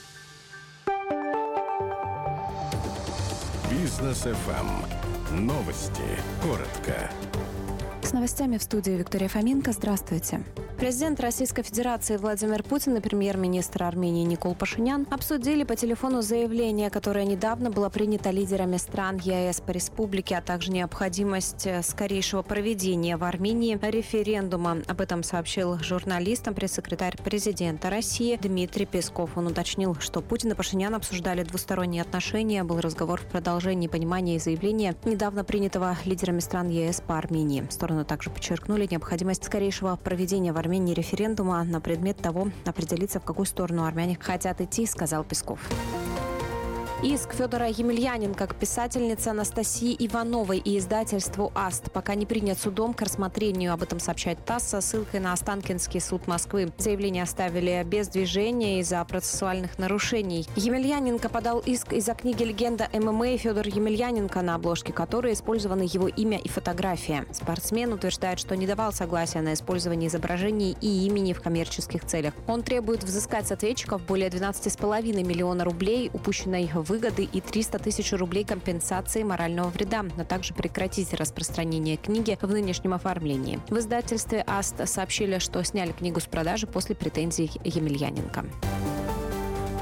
Бизнес ФМ. Новости. Коротко. С новостями в студии Виктория Фоменко. Здравствуйте. Президент Российской Федерации Владимир Путин и премьер-министр Армении Никол Пашинян обсудили по телефону заявление, которое недавно было принято лидерами стран ЕАЭС по республике, а также необходимость скорейшего проведения в Армении референдума. Об этом сообщил журналистам пресс-секретарь президента России Дмитрий Песков. Он уточнил, что Путин и Пашинян обсуждали двусторонние отношения. Был разговор в продолжении понимания заявления, недавно принятого лидерами стран ЕАЭС по Армении. Стороны также подчеркнули необходимость скорейшего проведения в Армении референдума на предмет того, определиться, в какую сторону армяне хотят идти, сказал Песков. Иск Федора Емельяненко к писательнице Анастасии Ивановой и издательству «Аст» пока не принят судом к рассмотрению. Об этом сообщает ТАСС со ссылкой на Останкинский суд Москвы. Заявление оставили без движения из-за процессуальных нарушений. Емельяненко подал иск из-за книги «Легенда ММА» Федор Емельяненко, на обложке которой использованы его имя и фотография. Спортсмен утверждает, что не давал согласия на использование изображений и имени в коммерческих целях. Он требует взыскать с ответчиков более 12,5 миллиона рублей упущенной выгоды и 300 тысяч рублей компенсации морального вреда, а также прекратить распространение книги в нынешнем оформлении. В издательстве «Аст» сообщили, что сняли книгу с продажи после претензий Емельяненко.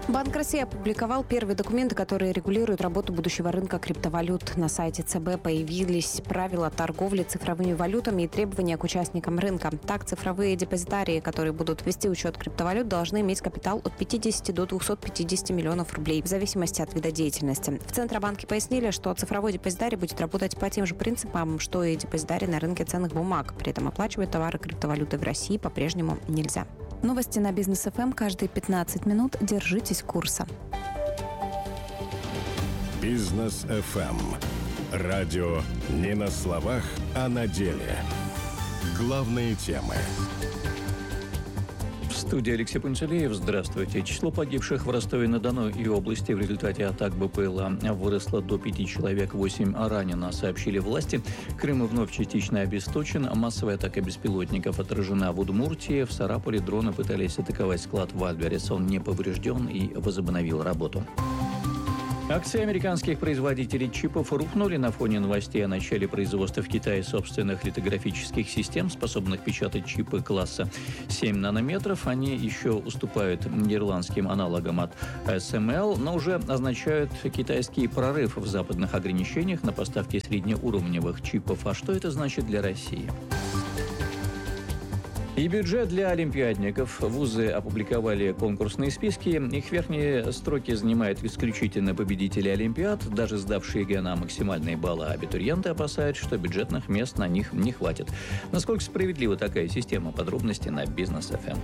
Банк России опубликовал первые документы, которые регулируют работу будущего рынка криптовалют. На сайте ЦБ появились правила торговли цифровыми валютами и требования к участникам рынка. Так, цифровые депозитарии, которые будут вести учет криптовалют, должны иметь капитал от 50 до 250 миллионов рублей, в зависимости от вида деятельности. В Центробанке пояснили, что цифровой депозитарий будет работать по тем же принципам, что и депозитарий на рынке ценных бумаг. При этом оплачивать товары криптовалюты в России по-прежнему нельзя. Новости на Бизнес ФМ каждые 15 минут. Держитесь курса. Бизнес ФМ. Радио не на словах, а на деле. Главные темы. В студии Алексей Пантелеев. Здравствуйте. Число погибших в Ростове-на-Дону и области в результате атак БПЛА выросло до 5 человек, 8 ранено, сообщили власти. Крым вновь частично обесточен. Массовая атака беспилотников отражена в Удмуртии. В Сарапуле дроны пытались атаковать склад в Альберец. Он не поврежден и возобновил работу. Акции американских производителей чипов рухнули на фоне новостей о начале производства в Китае собственных литографических систем, способных печатать чипы класса 7 нанометров. Они еще уступают нидерландским аналогам от ASML, но уже означают китайский прорыв в западных ограничениях на поставки среднеуровневых чипов. А что это значит для России? И бюджет для олимпиадников. Вузы опубликовали конкурсные списки. Их верхние строки занимают исключительно победители олимпиад. Даже сдавшие ЕГЭ на максимальные баллы абитуриенты опасаются, что бюджетных мест на них не хватит. Насколько справедлива такая система? Подробности на Бизнес ФМ.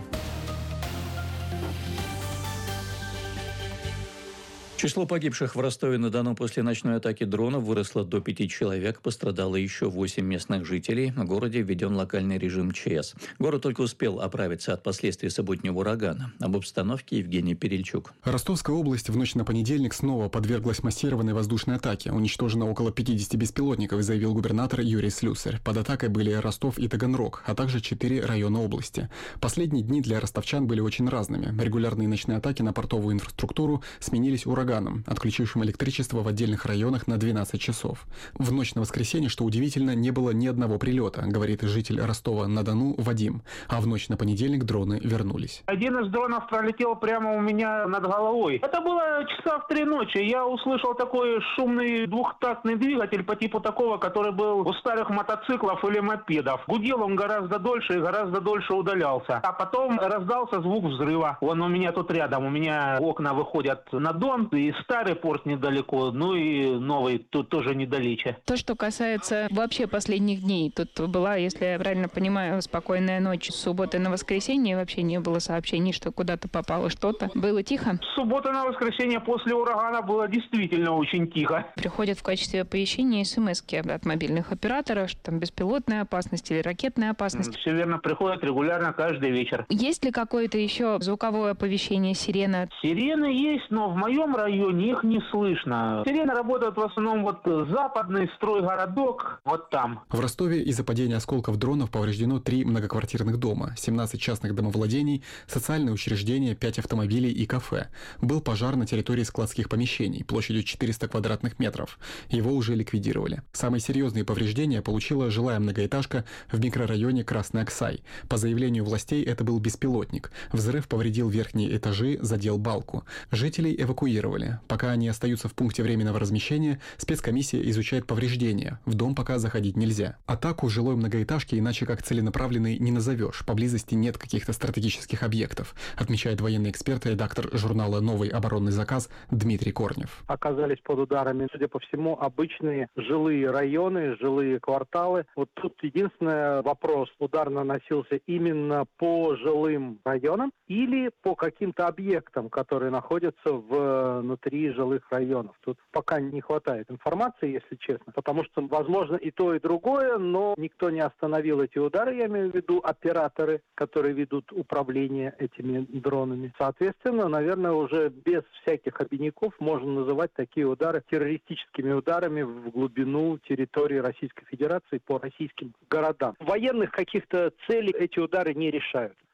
Число погибших в Ростове-на-Дону после ночной атаки дронов выросло до 5 человек. Пострадало еще 8 местных жителей. В городе введен локальный режим ЧС. Город только успел оправиться от последствий субботнего урагана. Об обстановке Евгений Перельчук. Ростовская область в ночь на понедельник снова подверглась массированной воздушной атаке. Уничтожено около 50 беспилотников, заявил губернатор Юрий Слюсарь. Под атакой были Ростов и Таганрог, а также 4 района области. Последние дни для ростовчан были очень разными. Регулярные ночные атаки на портовую инфраструктуру сменились ураганом, отключившим электричество в отдельных районах на 12 часов. В ночь на воскресенье, что удивительно, не было ни одного прилета, говорит житель Ростова-на-Дону Вадим. А в ночь на понедельник дроны вернулись. Один из дронов пролетел прямо у меня над головой. Это было часа в 3 ночи. Я услышал такой шумный двухтактный двигатель по типу такого, который был у старых мотоциклов или мопедов. Гудел он гораздо дольше и гораздо дольше удалялся. А потом раздался звук взрыва. Он у меня тут рядом. У меня окна выходят на Дон. И старый порт недалеко, ну и новый тут тоже недалече. То, что касается вообще последних дней, тут была, если я правильно понимаю, спокойная ночь. С субботы на воскресенье вообще не было сообщений, что куда-то попало что-то. Было тихо? С субботы на воскресенье после урагана было действительно очень тихо. Приходят в качестве оповещения смс-ки от мобильных операторов, что там беспилотная опасность или ракетная опасность. Все верно, приходят регулярно каждый вечер. Есть ли какое-то еще звуковое оповещение, сирена? Сирены есть, но в моем районе их не слышно. Сирены работают в основном вот западный стройгородок, вот там. В Ростове из-за падения осколков дронов повреждено 3 многоквартирных дома, 17 частных домовладений, социальные учреждения, 5 автомобилей и кафе. Был пожар на территории складских помещений площадью 400 квадратных метров. Его уже ликвидировали. Самые серьезные повреждения получила жилая многоэтажка в микрорайоне Красный Аксай. По заявлению властей, это был беспилотник. Взрыв повредил верхние этажи, задел балку. Жителей эвакуировали. Пока они остаются в пункте временного размещения, спецкомиссия изучает повреждения. В дом пока заходить нельзя. Атаку жилой многоэтажки иначе как целенаправленной не назовешь. Поблизости нет каких-то стратегических объектов, отмечает военный эксперт и редактор журнала «Новый оборонный заказ» Дмитрий Корнев. Оказались под ударами, судя по всему, обычные жилые районы, жилые кварталы. Вот тут единственный вопрос. Удар наносился именно по жилым районам или по каким-то объектам, которые находятся внутри жилых районов. Тут пока не хватает информации, если честно, потому что, возможно, и то, и другое, но никто не остановил эти удары, я имею в виду операторы, которые ведут управление этими дронами. Соответственно, наверное, уже без всяких обиняков можно называть такие удары террористическими ударами в глубину территории Российской Федерации по российским городам. Военных каких-то целей эти удары не решают.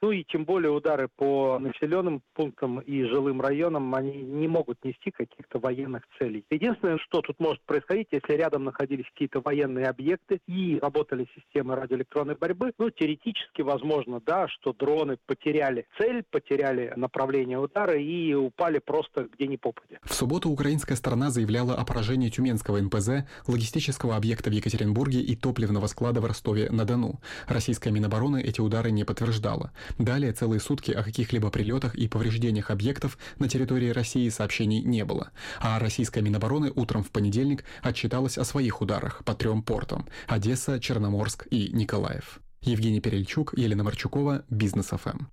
Ну и тем более удары по населенным пунктам и жилым районам, они не могут нести каких-то военных целей. Единственное, что тут может происходить, если рядом находились какие-то военные объекты и работали системы радиоэлектронной борьбы, ну, теоретически возможно, да, что дроны потеряли цель, потеряли направление удара и упали просто где ни попадя. В субботу украинская сторона заявляла о поражении Тюменского НПЗ, логистического объекта в Екатеринбурге и топливного склада в Ростове-на-Дону. Российская Минобороны эти удары не подтверждала. Далее целые сутки о каких-либо прилетах и повреждениях объектов на территории России сообщений не было. А российская Минобороны утром в понедельник отчиталась о своих ударах по 3 портам – Одесса, Черноморск и Николаев. Евгений Перельчук, Елена Марчукова, Бизнес ФМ.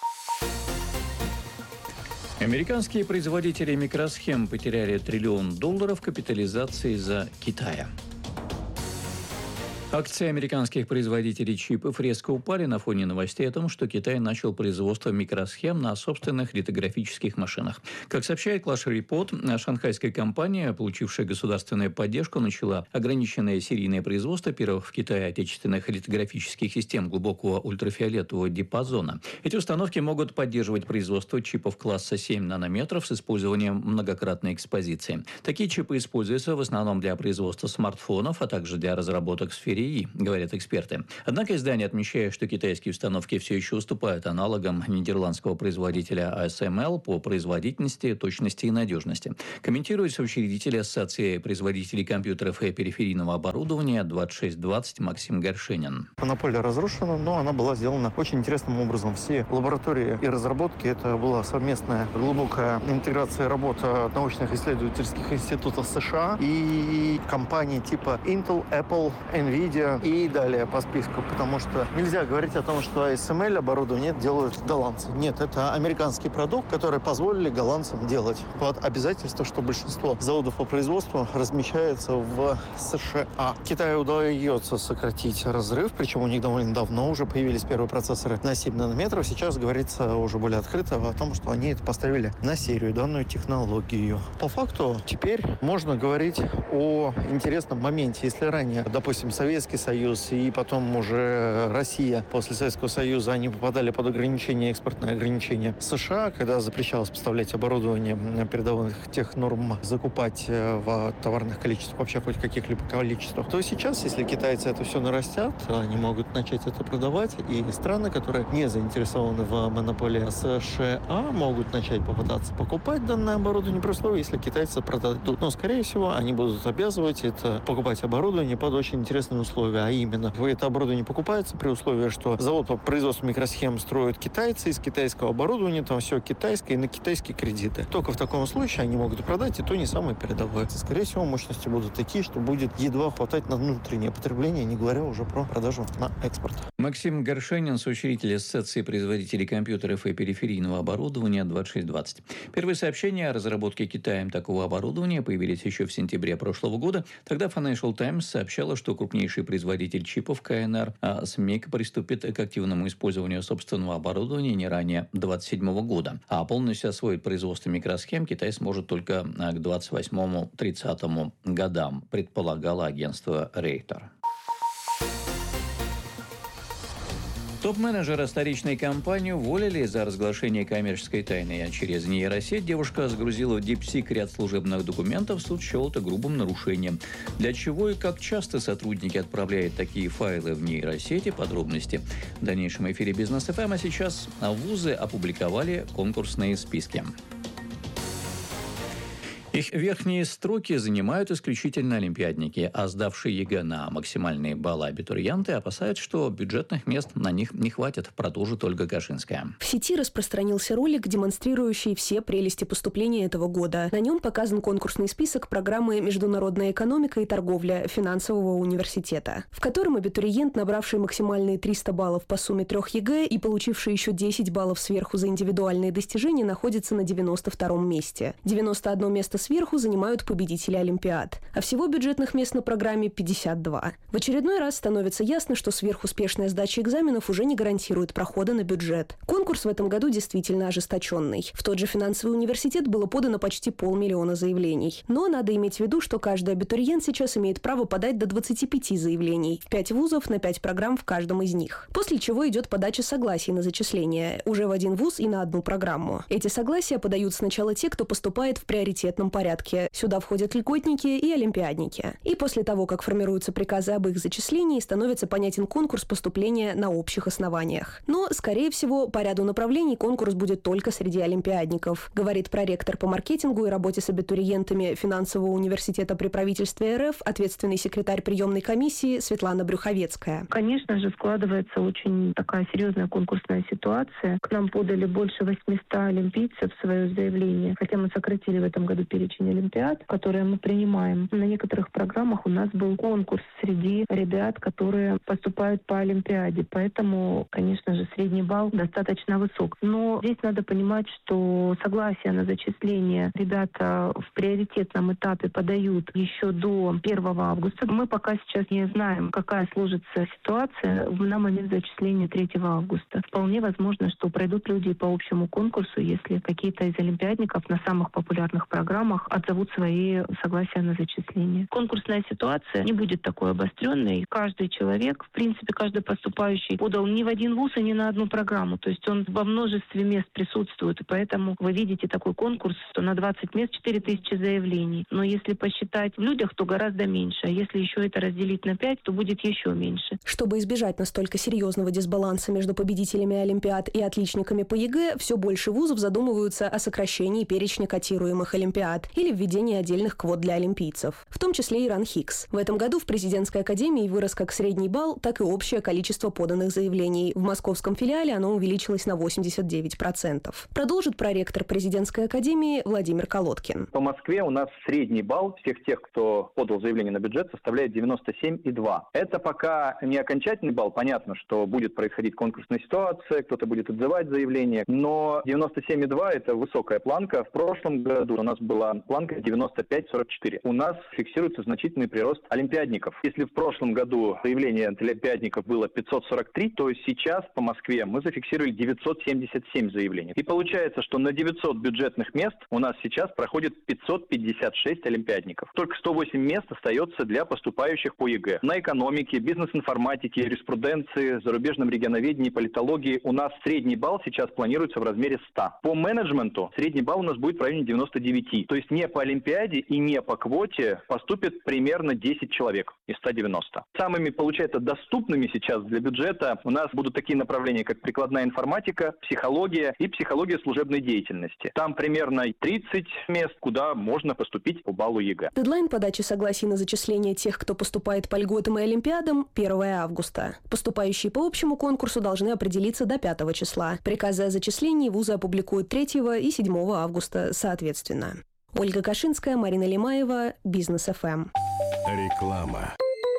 Американские производители микросхем потеряли $1 триллион капитализации из-за Китая. Акции американских производителей чипов резко упали на фоне новостей о том, что Китай начал производство микросхем на собственных литографических машинах. Как сообщает Clash Report, шанхайская компания, получившая государственную поддержку, начала ограниченное серийное производство первых в Китае отечественных литографических систем глубокого ультрафиолетового диапазона. Эти установки могут поддерживать производство чипов класса 7 нанометров с использованием многократной экспозиции. Такие чипы используются в основном для производства смартфонов, а также для разработок в сфере говорят эксперты. Однако издание отмечает, что китайские установки все еще уступают аналогам нидерландского производителя ASML по производительности, точности и надежности. Комментирует соучредитель Ассоциации производителей компьютеров и периферийного оборудования 2620 Максим Горшенин. Монополия разрушена, но она была сделана очень интересным образом. Все лаборатории и разработки, это была совместная глубокая интеграция работ научных исследовательских институтов США и компаний типа Intel, Apple, Nvidia и далее по списку, потому что нельзя говорить о том, что ASML оборудование делают голландцы. Нет, это американский продукт, который позволили голландцам делать. Под обязательство, что большинство заводов по производству размещается в США. Китаю удается сократить разрыв, причем у них довольно давно уже появились первые процессоры на 7 нанометров. Сейчас говорится уже более открыто о том, что они это поставили на серию, данную технологию. По факту теперь можно говорить о интересном моменте. Если ранее, допустим, Советский Союз и потом уже Россия после Советского Союза, они попадали под ограничения, экспортные ограничения США, когда запрещалось поставлять оборудование передовых тех норм, закупать в товарных количествах, вообще хоть каких-либо количествах, то сейчас, если китайцы это все нарастят, они могут начать это продавать, и страны, которые не заинтересованы в монополии США, могут начать попытаться покупать данное оборудование при условии, если китайцы продадут. Но, скорее всего, они будут обязывать это покупать оборудование под очень интересные условия, а именно, это оборудование покупается при условии, что завод по производству микросхем строят китайцы, из китайского оборудования там все китайское и на китайские кредиты. Только в таком случае они могут продать и то не самое передовое. Скорее всего, мощности будут такие, что будет едва хватать на внутреннее потребление, не говоря уже про продажу на экспорт. Максим Горшенин, соучредитель Ассоциации производителей компьютеров и периферийного оборудования 2620. Первые сообщения о разработке Китаем такого оборудования появились еще в сентябре прошлого года. Тогда Financial Times сообщала, что крупнейший производитель чипов КНР СМИК приступит к активному использованию собственного оборудования не ранее 2027 года. А полностью освоить производство микросхем Китай сможет только к 2028-2030 годам, предполагало агентство Рейтер. Топ-менеджера столичной компании уволили за разглашение коммерческой тайны. А через нейросеть девушка загрузила в DeepSeek ряд служебных документов, суд счел это грубым нарушением. Для чего и как часто сотрудники отправляют такие файлы в нейросети, подробности в дальнейшем эфире Бизнес ФМ. А сейчас вузы опубликовали конкурсные списки. Их верхние строки занимают исключительно олимпиадники, а сдавшие ЕГЭ на максимальные баллы абитуриенты опасаются, что бюджетных мест на них не хватит, продолжит Ольга Кашинская. В сети распространился ролик, демонстрирующий все прелести поступления этого года. На нем показан конкурсный список программы «Международная экономика и торговля» финансового университета, в котором абитуриент, набравший максимальные 300 баллов по сумме 3 ЕГЭ и получивший еще 10 баллов сверху за индивидуальные достижения, находится на 92-м месте. 91 место сверху занимают победители Олимпиад. А всего бюджетных мест на программе 52. В очередной раз становится ясно, что сверхуспешная сдача экзаменов уже не гарантирует прохода на бюджет. Конкурс в этом году действительно ожесточенный. В тот же финансовый университет было подано почти 500 000 заявлений. Но надо иметь в виду, что каждый абитуриент сейчас имеет право подать до 25 заявлений. В 5 вузов на 5 программ в каждом из них. После чего идет подача согласий на зачисление. Уже в один вуз и на одну программу. Эти согласия подают сначала те, кто поступает в приоритетном порядке. Сюда входят льготники и олимпиадники. И после того, как формируются приказы об их зачислении, становится понятен конкурс поступления на общих основаниях. Но, скорее всего, по ряду направлений конкурс будет только среди олимпиадников, говорит проректор по маркетингу и работе с абитуриентами финансового университета при правительстве РФ, ответственный секретарь приемной комиссии Светлана Брюховецкая. Конечно же, складывается очень такая серьезная конкурсная ситуация. К нам подали больше 800 олимпийцев свое заявление, хотя мы сократили в этом году перечень олимпиад, которые мы принимаем. На некоторых программах у нас был конкурс среди ребят, которые поступают по олимпиаде, поэтому, конечно же, средний балл достаточно высок. Но здесь надо понимать, что согласие на зачисление ребята в приоритетном этапе подают еще до 1 августа. Мы пока сейчас не знаем, какая сложится ситуация на момент зачисления 3 августа. Вполне возможно, что пройдут люди по общему конкурсу, если какие-то из олимпиадников на самых популярных программах отзовут свои согласия на зачисление. Конкурсная ситуация не будет такой обостренной. Каждый человек, в принципе, каждый поступающий подал ни в один вуз и ни на одну программу. То есть он во множестве мест присутствует. И поэтому вы видите такой конкурс, что на 20 мест 4000 заявлений. Но если посчитать в людях, то гораздо меньше. А если еще это разделить на 5, то будет еще меньше. Чтобы избежать настолько серьезного дисбаланса между победителями олимпиад и отличниками по ЕГЭ, все больше вузов задумываются о сокращении перечня котируемых олимпиад или введении отдельных квот для олимпийцев, в том числе и РАНХИКС. В этом году в президентской академии вырос как средний балл, так и общее количество поданных заявлений. В московском филиале оно увеличилось на 89%. Продолжит проректор президентской академии Владимир Колодкин. По Москве у нас средний балл всех тех, кто подал заявление на бюджет, составляет 97,2. Это пока не окончательный балл. Понятно, что будет происходить конкурсная ситуация, кто-то будет отзывать заявление, но 97,2 – это высокая планка. В прошлом году у нас была планка 95,44. У нас фиксируется значительный прирост олимпиадников. Если в прошлом году заявление олимпиадников было 543, то сейчас по Москве мы зафиксировали 977 заявлений. И получается, что на 900 бюджетных мест у нас сейчас проходит 556 олимпиадников. Только 108 мест остается для поступающих по ЕГЭ. На экономике, бизнес-информатике, юриспруденции, зарубежном регионоведении, политологии у нас средний балл сейчас планируется в размере 100. По менеджменту средний балл у нас будет в районе 99. То есть не по олимпиаде и не по квоте поступит примерно 10 человек из 190. Самыми, получается, доступными сейчас для бюджета у нас будут такие направления, как прикладная информатика, психология и психология служебной деятельности. Там примерно 30 мест, куда можно поступить по баллу ЕГЭ. Дедлайн подачи согласий на зачисление тех, кто поступает по льготам и олимпиадам, 1 августа. Поступающие по общему конкурсу должны определиться до 5 числа. Приказы о зачислении вузы опубликуют 3 и 7 августа соответственно. Ольга Кашинская, Марина Лимаева, Бизнес ФМ. Реклама.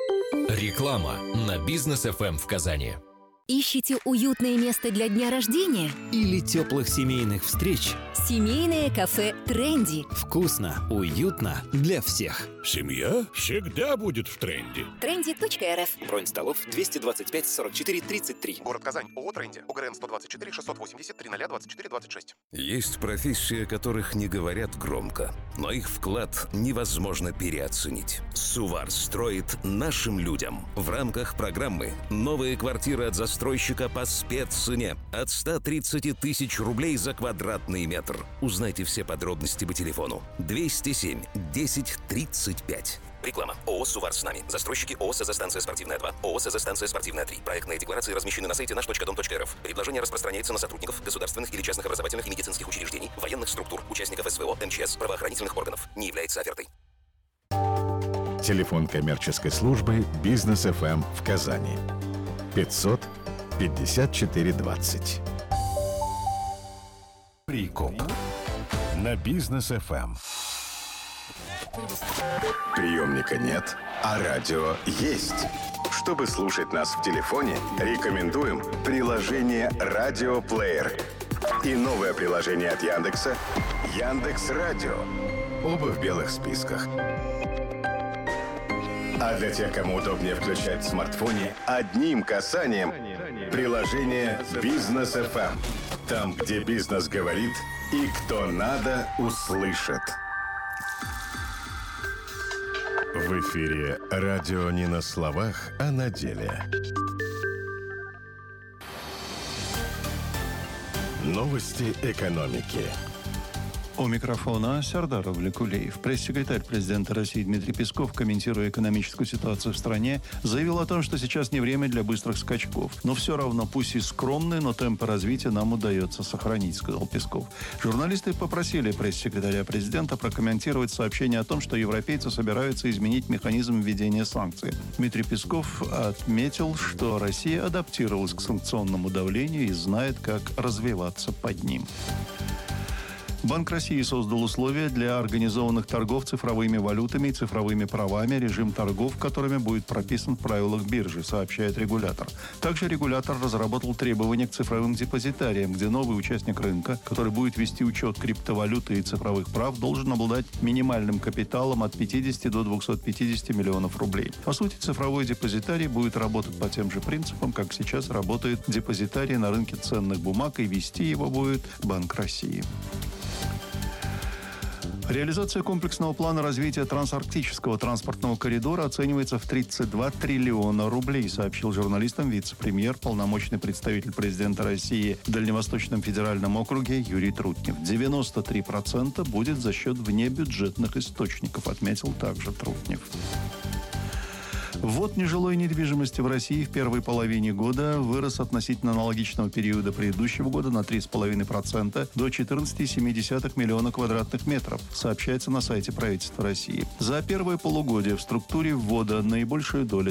Реклама на Бизнес ФМ в Казани. Ищете уютное место для дня рождения? Или теплых семейных встреч? Семейное кафе «Тренди». Вкусно, уютно для всех. Семья всегда будет в тренде. Trendy.rf. Бронь столов 225 44 33. Город Казань. ООО «Тренди». УГРН 124 680 30 24 26. Есть профессии, о которых не говорят громко, но их вклад невозможно переоценить. Сувар строит нашим людям. В рамках программы «Новые квартиры от застройщика по спеццене» от 130 тысяч рублей за квадратный метр. Узнайте все подробности по телефону 207 10 35. Реклама. ООО «Сувар с нами». Застройщики ООО «СЗ-станция спортивная 2», ООО «СЗ-станция спортивная 3». Проектные декларации размещены на сайте наш.дом.рф. Предложение распространяется на сотрудников государственных или частных образовательных и медицинских учреждений, военных структур, участников СВО, МЧС, правоохранительных органов. Не является офертой. Телефон коммерческой службы «Бизнес ФМ» в Казани. 500 54 20. Прикоп. На Бизнес ФМ. Приемника нет, а радио есть. Чтобы слушать нас в телефоне, рекомендуем приложение «Радиоплеер» и новое приложение от Яндекса «Яндекс.Радио». оба в белых списках. А для тех, кому удобнее включать в смартфоне, одним касанием приложение «Бизнес ФМ». Там, где бизнес говорит и кто надо, услышит. В эфире радио не на словах, а на деле. Новости экономики. У микрофона Сардар Авликулеев. Пресс-секретарь президента России Дмитрий Песков, комментируя экономическую ситуацию в стране, заявил о том, что сейчас не время для быстрых скачков. Но все равно, пусть и скромные, но темпы развития нам удается сохранить, сказал Песков. Журналисты попросили пресс-секретаря президента прокомментировать сообщение о том, что европейцы собираются изменить механизм введения санкций. Дмитрий Песков отметил, что Россия адаптировалась к санкционному давлению и знает, как развиваться под ним. Банк России создал условия для организованных торгов цифровыми валютами и цифровыми правами, режим торгов, которыми будет прописан в правилах биржи, сообщает регулятор. Также регулятор разработал требования к цифровым депозитариям, где новый участник рынка, который будет вести учет криптовалюты и цифровых прав, должен обладать минимальным капиталом от 50 до 250 миллионов рублей. По сути, цифровой депозитарий будет работать по тем же принципам, как сейчас работает депозитарий на рынке ценных бумаг, и вести его будет Банк России. Реализация комплексного плана развития трансарктического транспортного коридора оценивается в 32 триллиона рублей, сообщил журналистам вице-премьер, полномочный представитель президента России в Дальневосточном федеральном округе Юрий Трутнев. 93% будет за счет внебюджетных источников, отметил также Трутнев. Ввод нежилой недвижимости в России в первой половине года вырос относительно аналогичного периода предыдущего года на 3,5% до 14,7 миллиона квадратных метров, сообщается на сайте правительства России. За первое полугодие в структуре ввода наибольшую долю